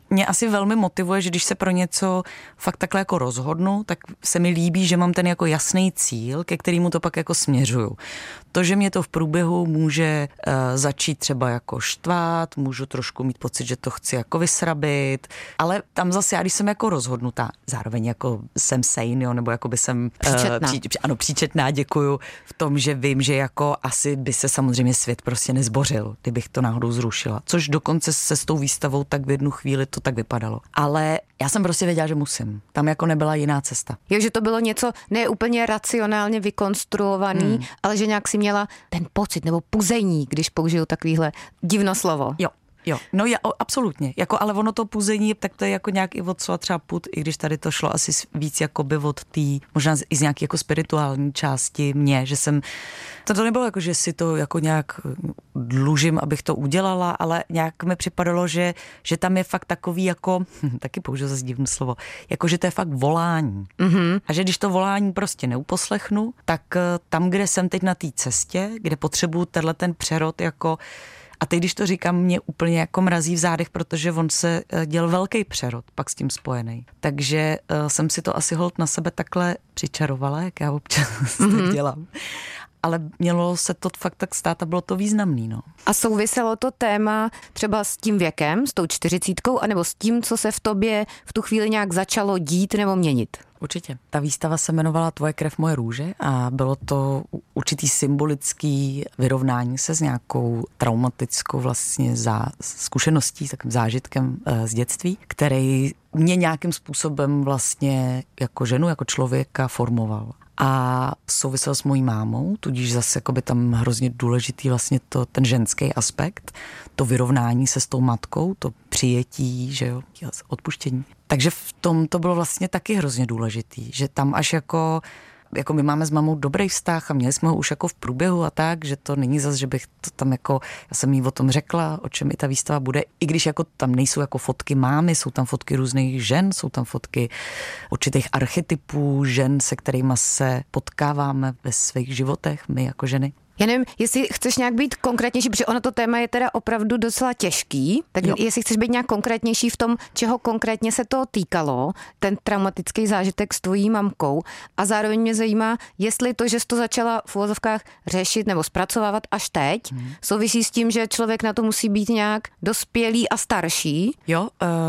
mě asi velmi motivuje, že když se pro něco fakt takhle jako rozhodnu, tak se mi líbí, že mám ten jako jasný cíl, ke kterému to pak jako směřuju. To, že mě to v průběhu může začít třeba jako štvát, můžu trošku mít pocit, že to chci jako vysrabit, ale tam zase já, když jsem jako rozhodnutá, zároveň jako jsem sane, jo, nebo jako by jsem příčetná, děkuju, v tom, že vím, že jako asi by se samozřejmě svět prostě nezbořil, kdybych to náhodou zrušila. Což dokonce se s tou výstavou tak v jednu chvíli to tak vypadalo. Ale já jsem prostě věděla, že musím. Tam jako nebyla jiná cesta. Jo, že to bylo něco ne úplně racionálně vykonstruovaný, ale že nějak si měla ten pocit nebo puzení, když použiju takovýhle divno slovo. Jo, no absolutně, jako, ale ono to puzení, tak to je jako nějak i od slova třeba pud, i když tady to šlo asi víc jakoby od té, možná i z nějaké jako spirituální části mě, že jsem, to nebylo jako, že si to jako nějak dlužím, abych to udělala, ale nějak mi připadalo, že tam je fakt takový jako, taky použiju zase divné slovo, jako, že to je fakt volání. Mm-hmm. A že když to volání prostě neuposlechnu, tak tam, kde jsem teď na té cestě, kde potřebuju ten přerod jako. A teď, když to říkám, mě úplně jako mrazí v zádech, protože on se děl velký přerod pak s tím spojený. Takže jsem si to asi holt na sebe takhle přičarovala, jak já občas tak dělám. Ale mělo se to fakt tak stát a bylo to významný, no. A souviselo to téma třeba s tím věkem, s tou 40, anebo s tím, co se v tobě v tu chvíli nějak začalo dít nebo měnit? Určitě. Ta výstava se jmenovala Tvoje krev, moje růže a bylo to určitý symbolický vyrovnání se s nějakou traumatickou vlastně zkušeností, takovým zážitkem z dětství, který mě nějakým způsobem vlastně jako ženu, jako člověka formoval. A souvisel s mojí mámou, tudíž zase jako by tam hrozně důležitý vlastně ten ženský aspekt, to vyrovnání se s tou matkou, to přijetí, že jo, odpuštění. Takže v tom to bylo vlastně taky hrozně důležitý, že tam až jako my máme s mamou dobrý vztah a měli jsme ho už jako v průběhu a tak, že to není zas, že bych to tam jako, já jsem jí o tom řekla, o čem i ta výstava bude, i když jako tam nejsou jako fotky mámy, jsou tam fotky různých žen, jsou tam fotky určitých archetypů žen, se kterými se potkáváme ve svých životech, my jako ženy. Já nevím, jestli chceš nějak být konkrétnější, protože ono to téma je teda opravdu docela těžký, tak jestli chceš být nějak konkrétnější v tom, čeho konkrétně se to týkalo, ten traumatický zážitek s tvojí mamkou, a zároveň mě zajímá, jestli to, že jsi to začala v uvozovkách řešit nebo zpracovávat až teď, souvisí s tím, že člověk na to musí být nějak dospělý a starší. Jo,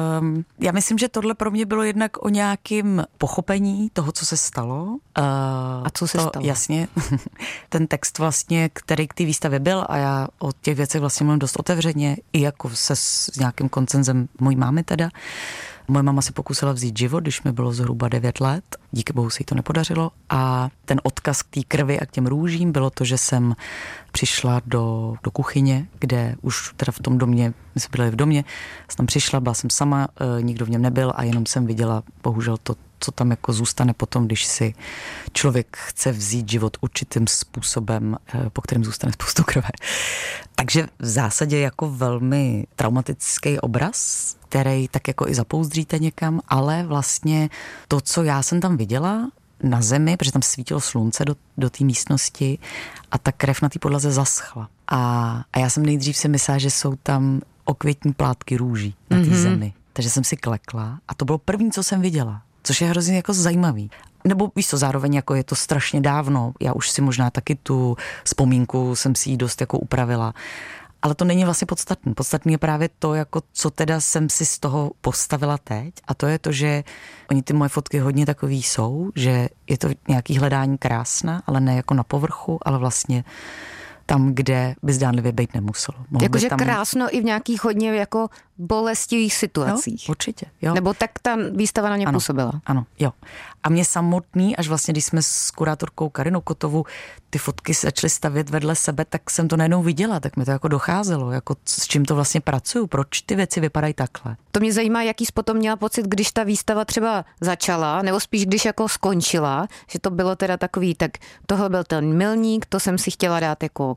já myslím, že tohle pro mě bylo jednak o nějakém pochopení toho, co se stalo. A co se stalo? Jasně, ten text vlastně, který k té výstavě byl, a já o těch věcech vlastně mluvím dost otevřeně, i jako se s nějakým koncenzem mojí mámy teda. Moje máma si pokusila vzít život, když mi bylo zhruba 9 let. Díky bohu se jí to nepodařilo. A ten odkaz k té krvi a k těm růžím bylo to, že jsem přišla do kuchyně, kde už teda v tom domě, my jsme byli v domě, jsem tam přišla, byla jsem sama, nikdo v něm nebyl a jenom jsem viděla bohužel to, co tam jako zůstane potom, když si člověk chce vzít život určitým způsobem, po kterém zůstane spoustu krve. Takže v zásadě jako velmi traumatický obraz, který tak jako i zapouzdříte někam, ale vlastně to, co já jsem tam viděla na zemi, protože tam svítilo slunce do té místnosti a ta krev na té podlaze zaschla. A já jsem nejdřív si myslela, že jsou tam okvětní plátky růží na té zemi. Takže jsem si klekla a to bylo první, co jsem viděla. Což je hrozně jako zajímavý. Nebo víš co, zároveň jako je to strašně dávno, já už si možná taky tu vzpomínku jsem si ji dost jako upravila. Ale to není vlastně podstatný. Podstatný je právě to, jako co teda jsem si z toho postavila teď. A to je to, že oni ty moje fotky hodně takový jsou, že je to nějaký hledání krásna, ale ne jako na povrchu, ale vlastně tam, kde by zdánlivě být nemuselo. Jakože tam krásno i v nějakých hodně jako bolestivých situacích. Jo, určitě. Jo. Nebo tak ta výstava na mě působila. Ano, jo. A mě samotný, až vlastně, když jsme s kurátorkou Karinou Kotovou ty fotky začaly stavět vedle sebe, tak jsem to najednou viděla, tak mi to jako docházelo, jako s čím to vlastně pracuju, proč ty věci vypadají takhle. To mě zajímá, jaký jsi potom měla pocit, když ta výstava třeba začala, nebo spíš když jako skončila, že to bylo teda takový, tak tohle byl ten milník, to jsem si chtěla dát jako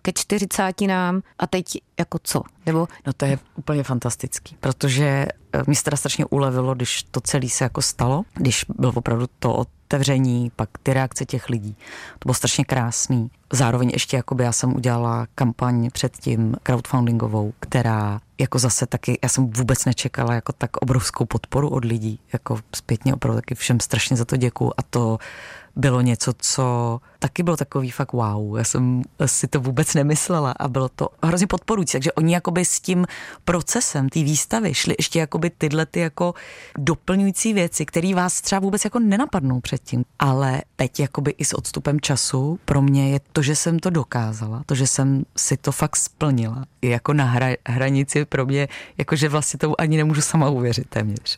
ke 40 a teď jako co? Nebo... No to je úplně fantastický, protože mi se teda strašně ulevilo, když to celé se jako stalo, když bylo opravdu to otevření, pak ty reakce těch lidí. To bylo strašně krásný. Zároveň ještě jakoby já jsem udělala kampaň předtím crowdfundingovou, která jako zase taky, já jsem vůbec nečekala jako tak obrovskou podporu od lidí, jako zpětně opravdu taky všem strašně za to děkuju a to bylo něco, co taky bylo takový fakt wow. Já jsem si to vůbec nemyslela a bylo to hrozně podporující. Takže oni jakoby s tím procesem té výstavy šli ještě jakoby tyhle ty jako doplňující věci, které vás třeba vůbec jako nenapadnou předtím. Ale teď jakoby i s odstupem času pro mě je to, že jsem to dokázala, to, že jsem si to fakt splnila. I jako na hranici pro mě, jakože vlastně tomu ani nemůžu sama uvěřit téměř.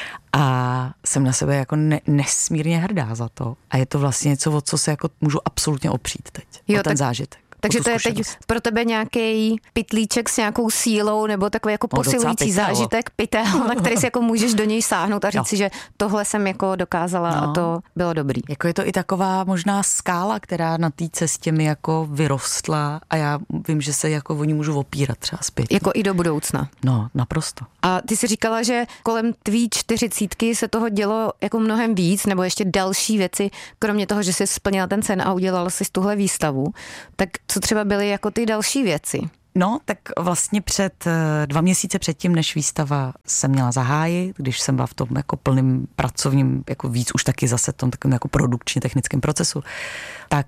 A jsem na sebe jako nesmírně hrdá za to. A je to vlastně něco, o co se jako můžu absolutně opřít teď. O ten zážitek. Takže to je teď pro tebe nějaký pytlíček s nějakou sílou nebo takový jako posilující zážitek, pytel, na který si jako můžeš do něj sáhnout a říct si, že tohle jsem jako dokázala a to bylo dobrý. Jako je to i taková možná skála, která na té cestě mi jako vyrostla a já vím, že se jako o ní můžu opírat třeba zpět. Jako i do budoucna. No, naprosto. A ty jsi říkala, že kolem tvý 40 se toho dělo jako mnohem víc, nebo ještě další věci, kromě toho, že jsi splnila ten sen a udělala jsi tuhle výstavu, tak co třeba byly jako ty další věci? No, tak vlastně 2 měsíce předtím, než výstava se měla zahájit, když jsem byla v tom jako plným pracovním, jako víc už taky zase tom takovém jako produkčně technickém procesu, tak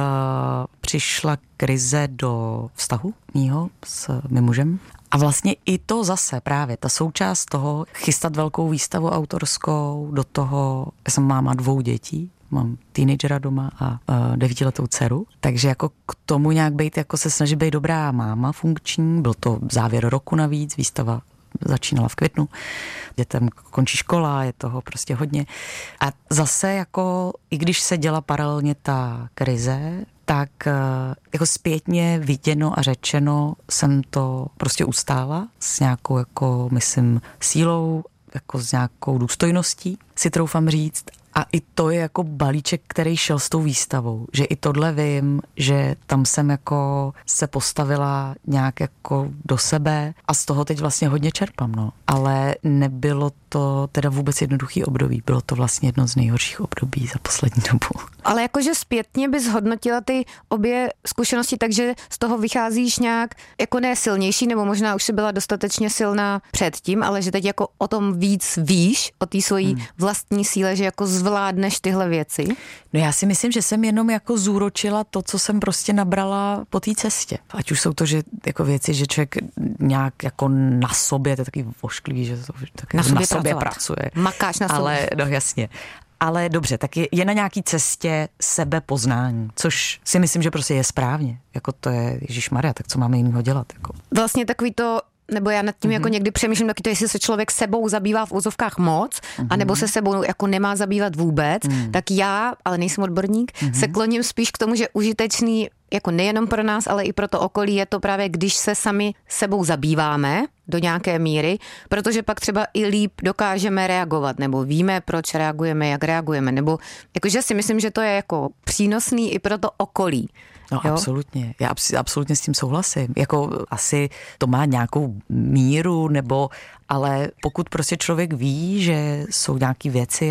přišla krize do vztahu mýho s mým mužem. A vlastně i to zase právě, ta součást toho, chystat velkou výstavu autorskou, do toho, já jsem máma 2 dětí, mám teenagera doma a 9letou dceru, takže jako k tomu nějak být, jako se snaží být dobrá máma funkční, byl to závěr roku navíc, výstava začínala v květnu, dětem končí škola, je toho prostě hodně. A zase jako, i když se děla paralelně ta krize, tak jako zpětně viděno a řečeno jsem to prostě ustála s nějakou jako, myslím, sílou, jako s nějakou důstojností, si troufám říct. A i to je jako balíček, který šel s tou výstavou. Že i tohle vím, že tam jsem jako se postavila nějak jako do sebe a z toho teď vlastně hodně čerpám, no. Ale nebylo to teda vůbec jednoduchý období. Bylo to vlastně jedno z nejhorších období za poslední dobu. Ale jakože zpětně bys hodnotila ty obě zkušenosti, takže z toho vycházíš nějak jako ne silnější, nebo možná už si byla dostatečně silná předtím, ale že teď jako o tom víc víš, o té svojí vlastní síle, že jako zvládneš tyhle věci? No já si myslím, že jsem jenom jako zúročila to, co jsem prostě nabrala po té cestě. Ať už jsou to, že jako věci, že člověk nějak jako na sobě, to je takový vošklivý, že to taky na sobě pracuje. Makáš na sobě. Ale no jasně. Ale dobře, tak je na nějaký cestě sebepoznání, což si myslím, že prostě je správně. Jako to je Ježišmarja, tak co máme jinýho dělat? Jako. Vlastně takový to, nebo já nad tím jako někdy přemýšlím taky to, jestli se člověk sebou zabývá v úzovkách moc, anebo se sebou jako nemá zabývat vůbec, tak já, ale nejsem odborník, se kloním spíš k tomu, že užitečný jako nejenom pro nás, ale i pro to okolí je to právě, když se sami sebou zabýváme do nějaké míry, protože pak třeba i líp dokážeme reagovat, nebo víme, proč reagujeme, jak reagujeme, nebo jakože si myslím, že to je jako přínosný i pro to okolí. No jo? Absolutně, já absolutně s tím souhlasím. Jako asi to má nějakou míru, nebo ale pokud prostě člověk ví, že jsou nějaké věci,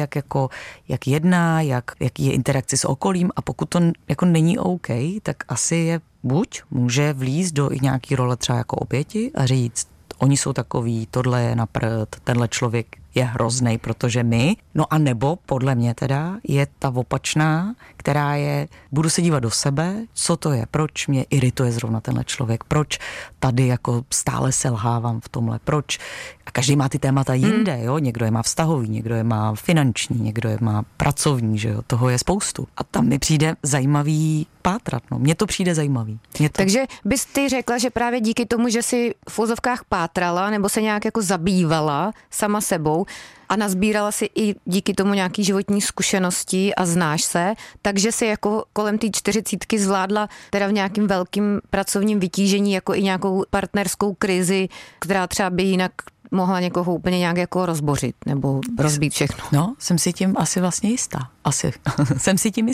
jak jedná, jaký je interakce s okolím a pokud to jako není OK, tak asi je buď může vlízt do i nějaký role třeba jako oběti a říct, oni jsou takový, tohle je na prd, tenhle člověk je hroznej, protože my, no a nebo podle mě teda je ta opačná, která je, budu se dívat do sebe, co to je, proč mě irituje zrovna tenhle člověk, proč tady jako stále selhávám v tomhle, proč, a každý má ty témata jinde, jo, někdo je má vztahový, někdo je má finanční, někdo je má pracovní, že jo, toho je spoustu. A tam mi přijde zajímavý pátrat, no, mně to přijde zajímavý. Takže bys ty řekla, že právě díky tomu, že si v úzovkách pátrala, nebo se nějak jako zabývala sama sebou, a nazbírala si i díky tomu nějaký životní zkušenosti a znáš se, takže si jako kolem té 40 zvládla teda v nějakým velkým pracovním vytížení jako i nějakou partnerskou krizi, která třeba by jinak mohla někoho úplně nějak jako rozbořit nebo rozbít všechno. No, jsem si tím asi vlastně jistá. Asi. Jsem si tím jistá.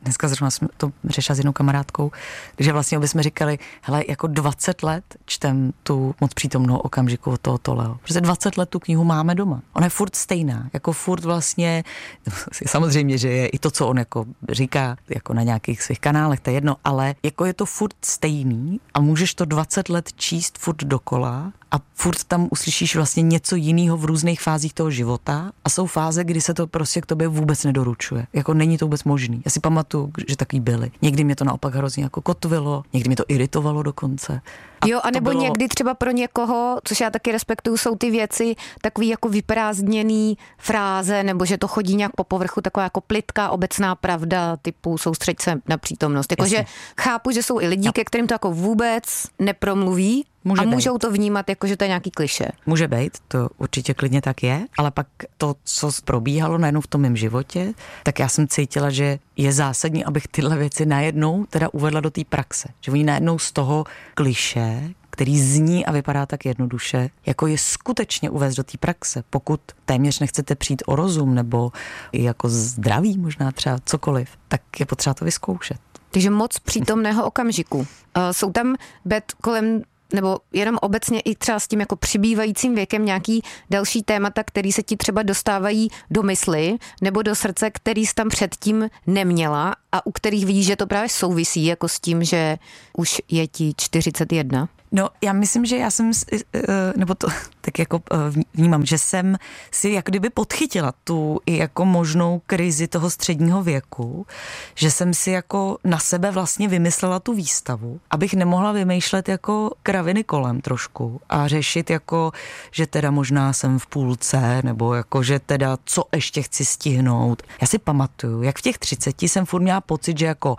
dneska zrovna jsme to řešila s jednou kamarádkou, že vlastně obě jsme říkali, hele, jako 20 let čtem tu Moc přítomnou okamžiku od toho Tolého. Protože 20 let tu knihu máme doma. Ona je furt stejná, jako furt vlastně, samozřejmě, že je i to, co on jako říká, jako na nějakých svých kanálech, to je jedno, ale jako je to furt stejný a můžeš to 20 let číst furt dokola a furt tam uslyšíš vlastně něco jiného v různých fázích toho života a jsou fáze, kdy se to prostě k tobě vůbec nedoručuje. Jako není to vůbec možný. Já si pamatuju, že takový byly. Někdy mě to naopak hrozně jako kotvilo, někdy mě to iritovalo dokonce. Jo, anebo někdy třeba pro někoho, což já taky respektuju, jsou ty věci takový jako vyprázdněný fráze, nebo že to chodí nějak po povrchu, taková jako plytká obecná pravda, typu soustřeď se na přítomnost. Jakože chápu, že jsou i lidi, ke kterým to jako vůbec nepromluví, můžou to vnímat jako, že to je nějaký klišé. Může být, to určitě klidně tak je, ale pak to, co probíhalo najednou v tom mém životě, tak já jsem cítila, že je zásadní, abych tyhle věci najednou teda uvedla do té praxe. Že oni najednou z toho klišé, který zní a vypadá tak jednoduše, jako je skutečně uvést do té praxe. Pokud téměř nechcete přijít o rozum nebo i jako zdraví, možná třeba cokoliv, tak je potřeba to vyzkoušet. Takže moc přítomného okamžiku. Jsou tam kolem nebo jenom obecně i třeba s tím jako přibývajícím věkem nějaký další témata, který se ti třeba dostávají do mysli nebo do srdce, který jsi tam předtím neměla a u kterých vidíš, že to právě souvisí jako s tím, že už je ti 41? No, já myslím, že já jsem, nebo to tak jako vnímám, že jsem si jak kdyby podchytila tu i jako možnou krizi toho středního věku, že jsem si jako na sebe vlastně vymyslela tu výstavu, abych nemohla vymýšlet jako kraviny kolem trošku a řešit jako, že teda možná jsem v půlce, nebo jako, že teda co ještě chci stihnout. Já si pamatuju, jak v těch 30 jsem furt měla pocit, že jako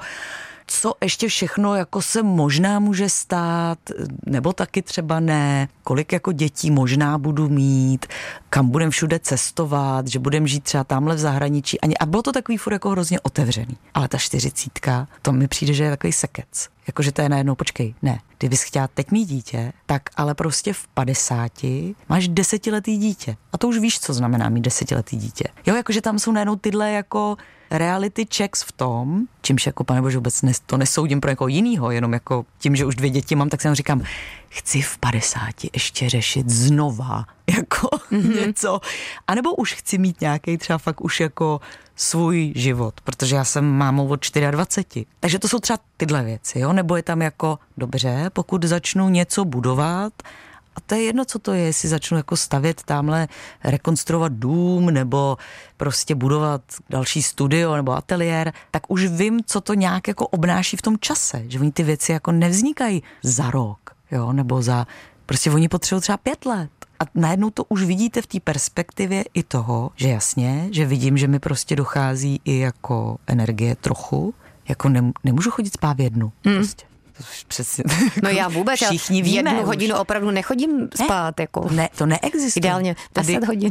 co ještě všechno jako se možná může stát, nebo taky třeba ne, kolik jako dětí možná budu mít, kam budem všude cestovat, že budem žít třeba tamhle v zahraničí. A bylo to takový furt jako hrozně otevřený. Ale ta 40, to mi přijde, že je takový sekec. Jakože to je najednou, počkej, ne, kdybys chtěla teď mít dítě, tak ale prostě v 50 máš 10letý dítě. A to už víš, co znamená mít 10letý dítě. Jo, jakože tam jsou najednou tyhle jako reality checks v tom, čímž jako panebože vůbec to nesoudím pro někoho jinýho, jenom jako tím, že už 2 děti mám, tak si říkám, chci v 50 ještě řešit znova jako něco. A nebo už chci mít nějaký třeba fakt už jako svůj život, protože já jsem mámou od 24. Takže to jsou třeba tyhle věci, jo? Nebo je tam jako, dobře, pokud začnu něco budovat, a to je jedno, co to je, jestli začnu jako stavět tamhle, rekonstruovat dům, nebo prostě budovat další studio nebo ateliér, tak už vím, co to nějak jako obnáší v tom čase, že oni ty věci jako nevznikají za rok, jo, nebo prostě oni potřebují třeba 5 let. A najednou to už vidíte v té perspektivě i toho, že jasně, že vidím, že mi prostě dochází i jako energie trochu, jako nemůžu chodit spát v 1. Prostě. Přesně. No já vůbec, všichni v 1 hodinu opravdu nechodím spát. Jako. Ne, to neexistuje. Ideálně 10 hodin.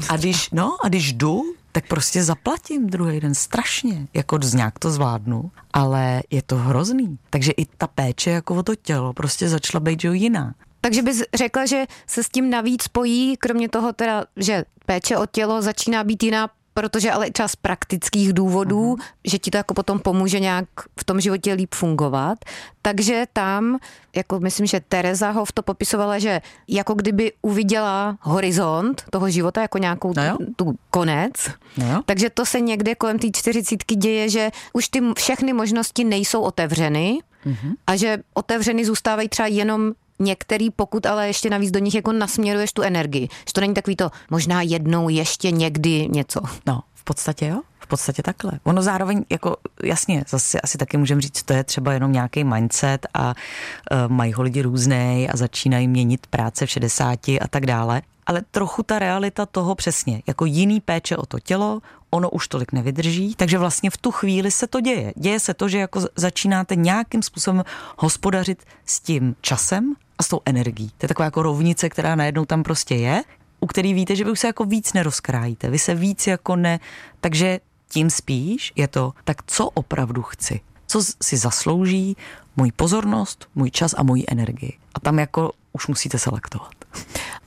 A když jdu, tak prostě zaplatím druhý den strašně, jako nějak to zvládnu, ale je to hrozný. Takže i ta péče jako o to tělo prostě začala být jiná. Takže bys řekla, že se s tím navíc spojí, kromě toho teda, že péče o tělo začíná být jiná, protože ale třeba z praktických důvodů, že ti to jako potom pomůže nějak v tom životě líp fungovat. Takže tam, jako myslím, že Tereza ho v to popisovala, že jako kdyby uviděla horizont toho života, jako nějakou tu konec. No. Takže to se někde kolem té 40 děje, že už ty všechny možnosti nejsou otevřeny a že otevřeny zůstávají třeba jenom některý, pokud ale ještě navíc do nich jako nasměruješ tu energii. Že to není takový to možná jednou ještě někdy něco. No, v podstatě jo. V podstatě takhle. Ono zároveň, jako jasně, zase asi taky můžeme říct, to je třeba jenom nějaký mindset a mají ho lidi různej a začínají měnit práce v 60 a tak dále. Ale trochu ta realita toho přesně, jako jiný péče o to tělo, ono už tolik nevydrží, takže vlastně v tu chvíli se to děje. Děje se to, že jako začínáte nějakým způsobem hospodařit s tím časem a s tou energií. To je taková jako rovnice, která najednou tam prostě je, u který víte, že vy už se jako víc nerozkrájíte, vy se víc jako takže tím spíš je to, tak co opravdu chci? Co si zaslouží můj pozornost, můj čas a můj energii? A tam jako už musíte selektovat.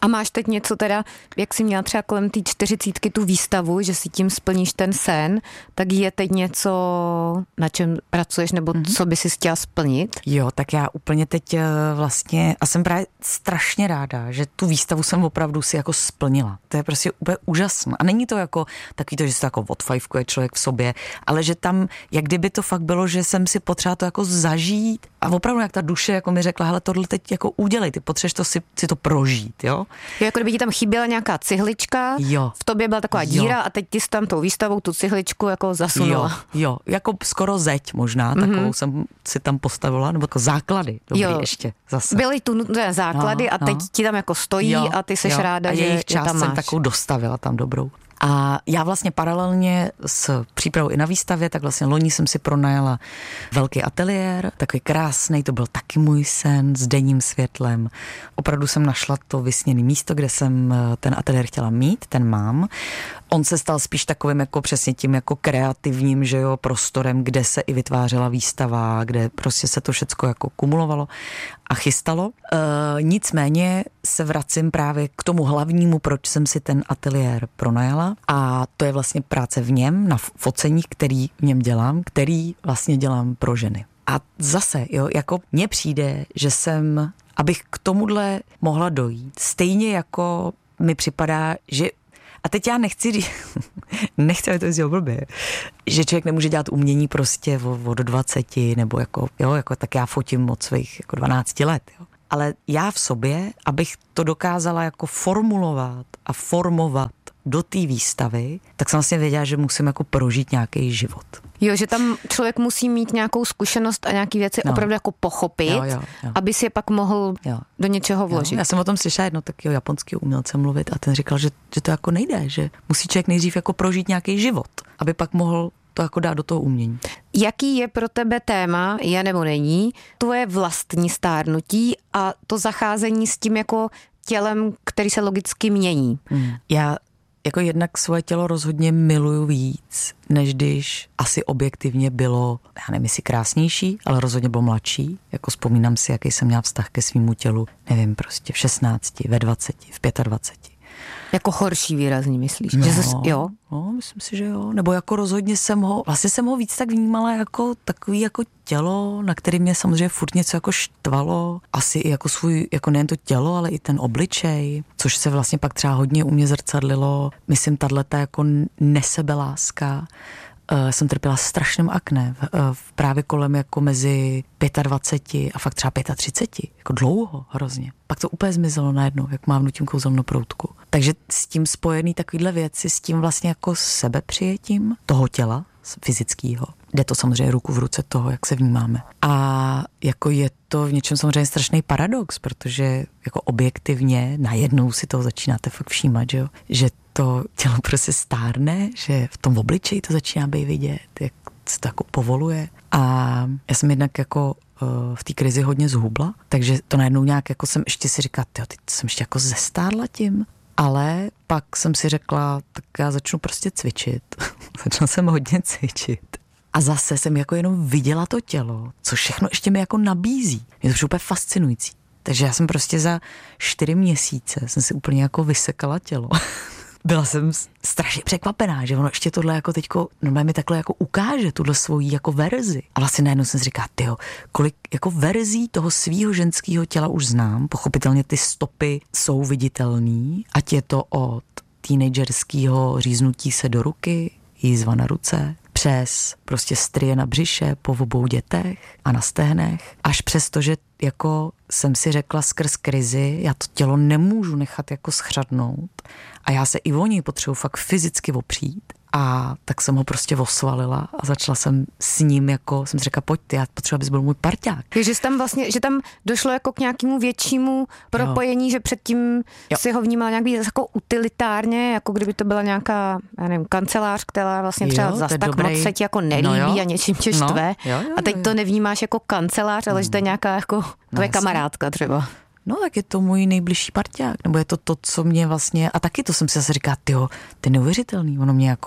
A máš teď něco teda, jak jsi měla třeba kolem té 40 tu výstavu, že si tím splníš ten sen, tak je teď něco, na čem pracuješ, nebo co by si chtěla splnit? Jo, tak já úplně teď vlastně, a jsem právě strašně ráda, že tu výstavu jsem opravdu si jako splnila. To je prostě úplně úžasné. A není to jako takový to, že se to jako odfajfkuje člověk v sobě, ale že tam, jak kdyby to fakt bylo, že jsem si potřeba to jako zažít a opravdu jak ta duše jako mi řekla, hele, tohle teď jako udělej, ty potřebuješ to si to prožít, jo? Jako kdyby ti tam chyběla nějaká cihlička, jo. V tobě byla taková díra a teď ty jsi tam tou výstavou tu cihličku jako zasunula. Jo, jako skoro zeď možná, takovou jsem si tam postavila, nebo jako základy, dobrý ještě zase. Byly tu nutné základy a teď ti tam jako stojí a ty seš ráda, že jejich část tam máš. jsem takovou dostavila tam dobrou. A já vlastně paralelně s přípravou i na výstavě, tak vlastně loni jsem si pronajala velký ateliér, takový krásný, to byl taky můj sen s denním světlem. Opravdu jsem našla to vysněné místo, kde jsem ten ateliér chtěla mít, ten mám. On se stal spíš takovým jako přesně tím jako kreativním, že jo, prostorem, kde se i vytvářela výstava, kde prostě se to všecko jako kumulovalo a chystalo. Nicméně se vracím právě k tomu hlavnímu, proč jsem si ten ateliér pronajala, a to je vlastně práce v něm, na foceních, který v něm dělám, který vlastně dělám pro ženy. A zase, jo, jako mně přijde, že jsem, abych k tomuhle mohla dojít, stejně jako mi připadá, že a teď já nechci, aby to znělo blbě, že člověk nemůže dělat umění prostě od 20, nebo jako, jo, jako tak já fotím od svých jako 12 let, jo. Ale já v sobě, abych to dokázala jako formulovat a formovat do té výstavy, tak jsem vlastně věděla, že musím jako prožít nějaký život. Jo, že tam člověk musí mít nějakou zkušenost a nějaké věci opravdu jako pochopit, aby si je pak mohl do něčeho vložit. Já jsem o tom slyšela jedno takého japonského umělce mluvit a ten říkal, že to jako nejde, že musí člověk nejdřív jako prožít nějaký život, aby pak mohl to jako dát do toho umění. Jaký je pro tebe téma, je nebo není, tvoje vlastní stárnutí a to zacházení s tím jako tělem, který se logicky mění? Já jako jednak svoje tělo rozhodně miluju víc, než když asi objektivně bylo, já nevím, jestli krásnější, ale rozhodně bylo mladší. Jako vzpomínám si, jaký jsem měla vztah ke svýmu tělu, nevím, prostě v 16, ve 20, v 25. Jako horší výrazně, myslíš? No, že jo? No, myslím si, že jo. Nebo jako rozhodně jsem ho víc tak vnímala jako takový jako tělo, na který mě samozřejmě furt něco jako štvalo. Asi i jako svůj, jako nejen to tělo, ale i ten obličej, což se vlastně pak třeba hodně u mě zrcadlilo. Myslím, tato jako nesebeláska. Jsem trpěla strašným akné právě kolem jako mezi 25 a fakt třeba 35, jako dlouho hrozně. Pak to úplně zmizelo najednou, jak mávnutím kouzelnou proutku. Takže s tím spojený takovýhle věci, s tím vlastně jako sebepřijetím toho těla fyzického. Jde to samozřejmě ruku v ruce toho, jak se vnímáme. A jako je to v něčem samozřejmě strašný paradox, protože jako objektivně najednou si toho začínáte fakt všímat, že to tělo prostě stárne, že v tom obličeji to začíná být vidět, jak se to jako povoluje. A já jsem jednak jako v té krizi hodně zhubla, takže to najednou nějak jako jsem ještě si říkala, teď jsem ještě jako zestárla tím. Ale pak jsem si řekla, tak já začnu prostě cvičit. Začala jsem hodně cvičit. A zase jsem jako jenom viděla to tělo, co všechno ještě mi jako nabízí. Je to úplně fascinující. Takže já jsem prostě za 4 měsíce jsem si úplně jako vysekala tělo. Byla jsem strašně překvapená, že ono ještě tohle jako teďko normálně mi takhle jako ukáže tuhle svoji jako verzi. A vlastně najednou jsem si říkala, tyjo, kolik jako verzí toho svýho ženského těla už znám. Pochopitelně ty stopy jsou viditelný, ať je to od teenagerského říznutí se do ruky, jízva na ruce, přes prostě strie na břiše, po obou dětech a na stehnech, až přes to, že jako jsem si řekla skrz krizi, já to tělo nemůžu nechat jako schřadnout a já se i o něj potřebuji fakt fyzicky opřít. A tak jsem ho prostě osvalila a začala jsem s ním jako, jsem si řekla, pojď ty, já potřebuji, abys byl můj parťák. Že tam došlo jako k nějakému většímu propojení, že předtím si ho vnímala nějak víc jako utilitárně, jako kdyby to byla nějaká, já nevím, kancelář, která vlastně třeba zas tak moc se ti jako nelíbí a něčím tě štve. A teď to nevnímáš jako kancelář, ale že to je nějaká jako tvoje kamarádka třeba. No tak je to můj nejbližší parťák, nebo je to to, co mě vlastně, a taky to jsem si zase říkala, tyjo, to je neuvěřitelný, ono mě jako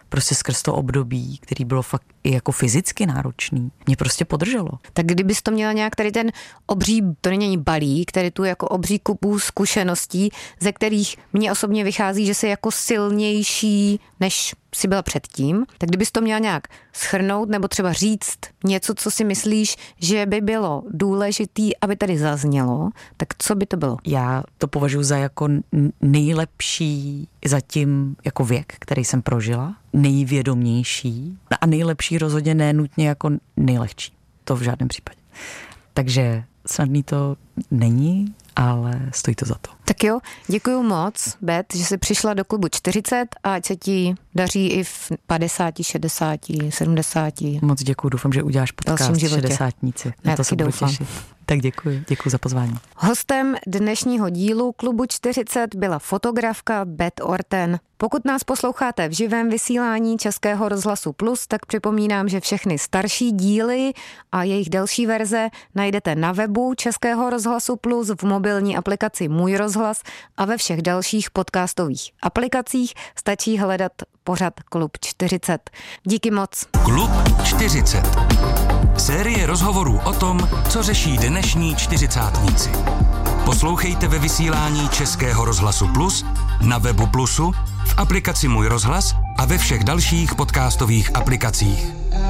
prostě skrz to období, který bylo fakt i jako fyzicky náročný, mě prostě podrželo. Tak kdybys to měla nějak tady ten obří, to není balík, tady tu jako obří kupu zkušeností, ze kterých mě osobně vychází, že jsi jako silnější, než si byla předtím, tak kdybys to měla nějak shrnout nebo třeba říct něco, co si myslíš, že by bylo důležitý, aby tady zaznělo, tak co by to bylo? Já to považuji za jako nejlepší zatím jako věk, který jsem prožila, nejvědomější a nejlepší rozhodně nenutně jako nejlehčí. To v žádném případě. Takže snadný to není, ale stojí to za to. Tak jo, děkuju moc, Bet, že jsi přišla do klubu 40 a ať se ti daří i v 50, 60, 70. Moc děkuju, doufám, že uděláš podcast 60. Na to se budu těšit. Tak děkuji za pozvání. Hostem dnešního dílu klubu 40 byla fotografka Bet Orten. Pokud nás posloucháte v živém vysílání Českého rozhlasu Plus, tak připomínám, že všechny starší díly a jejich delší verze najdete na webu Českého rozhlasu Plus, v mobilní aplikaci Můj rozhlas a ve všech dalších podcastových aplikacích stačí hledat pořad Klub 40. Díky moc. Klub 40. Série rozhovorů o tom, co řeší dnešní čtyřicátníci. Poslouchejte ve vysílání Českého rozhlasu Plus, na webu Plusu, v aplikaci Můj rozhlas a ve všech dalších podcastových aplikacích.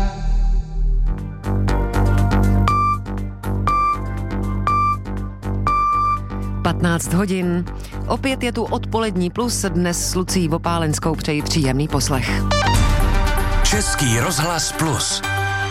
hodin. Opět je tu odpolední Plus, dnes s Lucí Vopálenskou přeji příjemný poslech. Český rozhlas Plus.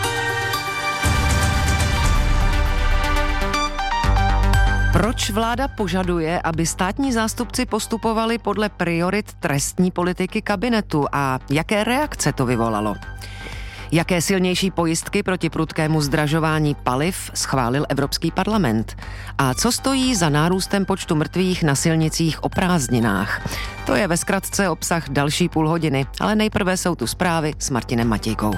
Proč vláda požaduje, aby státní zástupci postupovali podle priorit trestní politiky kabinetu a jaké reakce to vyvolalo? Jaké silnější pojistky proti prudkému zdražování paliv schválil Evropský parlament? A co stojí za nárůstem počtu mrtvých na silnicích o prázdninách? To je ve zkratce obsah další půl hodiny, ale nejprve jsou tu zprávy s Martinem Matějkou.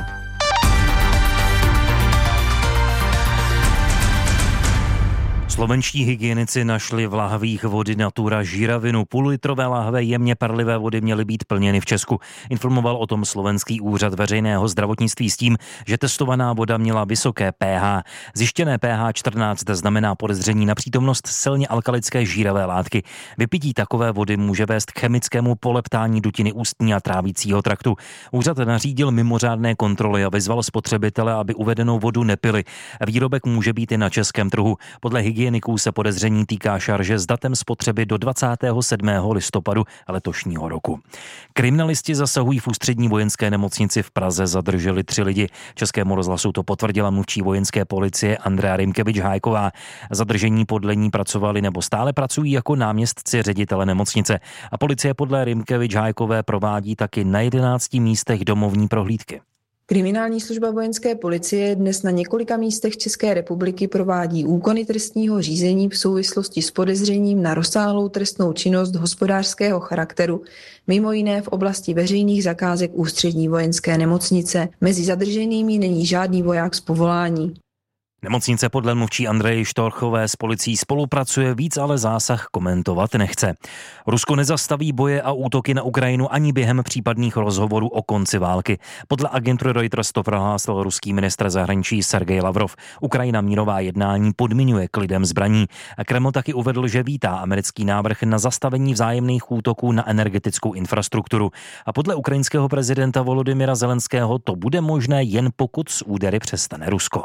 Slovenští hygienici našli v lahvích vody Natura žíravinu. Půllitrové lahve jemně parlivé vody měly být plněny v Česku. Informoval o tom slovenský úřad veřejného zdravotnictví s tím, že testovaná voda měla vysoké pH. Zjištěné pH 14 znamená podezření na přítomnost silně alkalické žíravé látky. Vypití takové vody může vést k chemickému poleptání dutiny ústní a trávicího traktu. Úřad nařídil mimořádné kontroly a vyzval spotřebitele, aby uvedenou vodu nepili. Výrobek může být i na českém trhu. Podle hygieniků se podezření týká šarže s datem spotřeby do 27. listopadu letošního roku. Kriminalisti zasahují v ústřední vojenské nemocnici v Praze, zadrželi 3 lidi. Českému rozhlasu to potvrdila mluvčí vojenské policie Andrea Rimkevič-Hájková. Zadržení podle ní pracovali nebo stále pracují jako náměstci ředitele nemocnice. A policie podle Rimkevič-Hájkové provádí taky na 11 místech domovní prohlídky. Kriminální služba vojenské policie dnes na několika místech České republiky provádí úkony trestního řízení v souvislosti s podezřením na rozsáhlou trestnou činnost hospodářského charakteru, mimo jiné v oblasti veřejných zakázek ústřední vojenské nemocnice. Mezi zadrženými není žádný voják z povolání. Nemocnice podle mluvčí Andreji Štorchové s policií spolupracuje, víc ale zásah komentovat nechce. Rusko nezastaví boje a útoky na Ukrajinu ani během případných rozhovorů o konci války. Podle agentury Reuters to prohlásil ruský ministr zahraničí Sergej Lavrov. Ukrajina mírová jednání podmiňuje klidem zbraní. A Kreml taky uvedl, že vítá americký návrh na zastavení vzájemných útoků na energetickou infrastrukturu. A podle ukrajinského prezidenta Volodymyra Zelenského to bude možné jen pokud s údery přestane Rusko.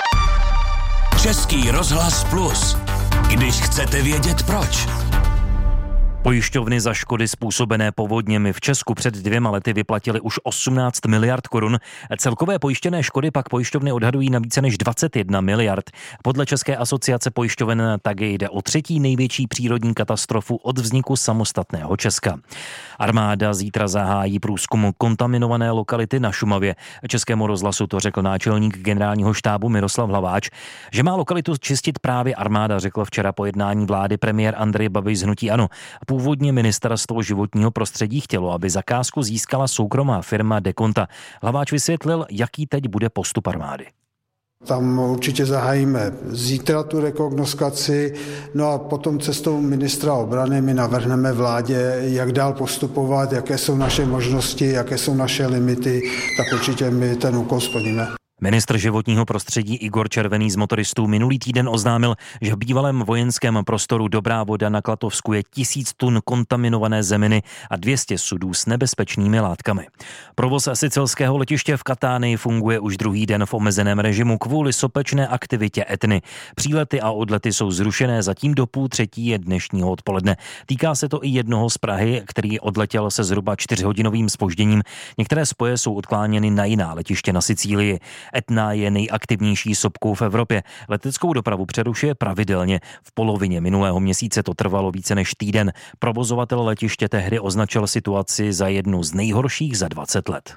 Český rozhlas Plus. Když chcete vědět proč. Pojišťovny za škody způsobené povodněmi v Česku před 2 lety vyplatily už 18 miliard korun. Celkové pojištěné škody pak pojišťovny odhadují na více než 21 miliard. Podle České asociace pojišťoven tak jde o 3. největší přírodní katastrofu od vzniku samostatného Česka. Armáda zítra zahájí průzkum kontaminované lokality na Šumavě. Českému rozhlasu to řekl náčelník generálního štábu Miroslav Hlaváč. Že má lokalitu čistit právě armáda, řekl včera po jednání vlády premiér Andrej Babiš z hnutí ANO. Původně ministerstvo životního prostředí chtělo, aby zakázku získala soukromá firma Dekonta. Hlaváč vysvětlil, jaký teď bude postup armády. Tam určitě zahájíme zítra tu rekognoskaci, no a potom cestou ministra obrany my navrhneme vládě, jak dál postupovat, jaké jsou naše možnosti, jaké jsou naše limity, tak určitě my ten úkol splníme. Ministr životního prostředí Igor Červený z Motoristů minulý týden oznámil, že v bývalém vojenském prostoru Dobrá Voda na Klatovsku je 1000 tun kontaminované zeminy a 200 sudů s nebezpečnými látkami. Provoz sicilského letiště v Katánii funguje už druhý den v omezeném režimu kvůli sopečné aktivitě Etny. Přílety a odlety jsou zrušené zatím do 2:30 dnešního odpoledne. Týká se to i jednoho z Prahy, který odletěl se zhruba 4hodinovým zpožděním. Některé spoje jsou odkláněny na jiná letiště na Sicílii. Etna je nejaktivnější sopkou v Evropě. Leteckou dopravu přerušuje pravidelně. V polovině minulého měsíce to trvalo více než týden. Provozovatel letiště tehdy označil situaci za jednu z nejhorších za 20 let.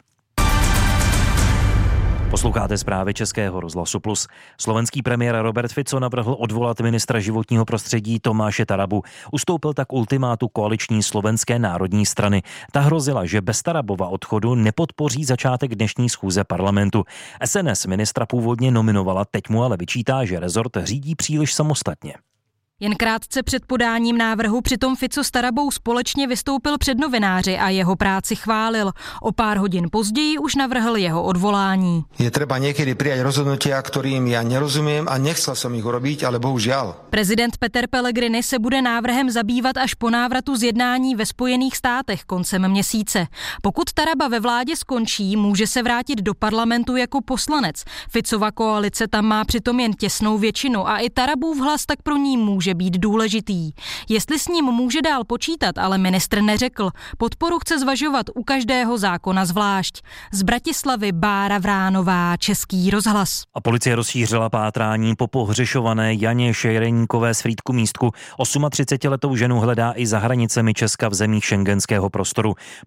Posloucháte zprávy Českého rozhlasu Plus. Slovenský premiér Robert Fico navrhl odvolat ministra životního prostředí Tomáše Tarabu. Ustoupil tak ultimátu koaliční Slovenské národní strany. Ta hrozila, že bez Tarabova odchodu nepodpoří začátek dnešní schůze parlamentu. SNS ministra původně nominovala, teď mu ale vyčítá, že rezort řídí příliš samostatně. Jen krátce před podáním návrhu přitom Fico s Tarabou společně vystoupil před novináři a jeho práci chválil. O pár hodin později už navrhl jeho odvolání. Je třeba někdy přijat rozhodnutia, kterým já nerozumím a nechcel jsem jich urobiť, ale bohužel. Prezident Peter Pellegrini se bude návrhem zabývat až po návratu z jednání ve Spojených státech koncem měsíce. Pokud Taraba ve vládě skončí, může se vrátit do parlamentu jako poslanec. Ficova koalice tam má přitom jen těsnou většinu a i Tarabův hlas tak pro ní může být důležitý. Jestli s ním může dál počítat, ale ministr neřekl. Podporu chce zvažovat u každého zákona zvlášť. Z Bratislavy Bára Vránová, Český rozhlas. A policie rozšířila pátrání po pohřešované Janě Šejreníkové z Frýdku-Místku. 38letou ženu hledá i za hranicemi Česka v zemích šengenského prostoru.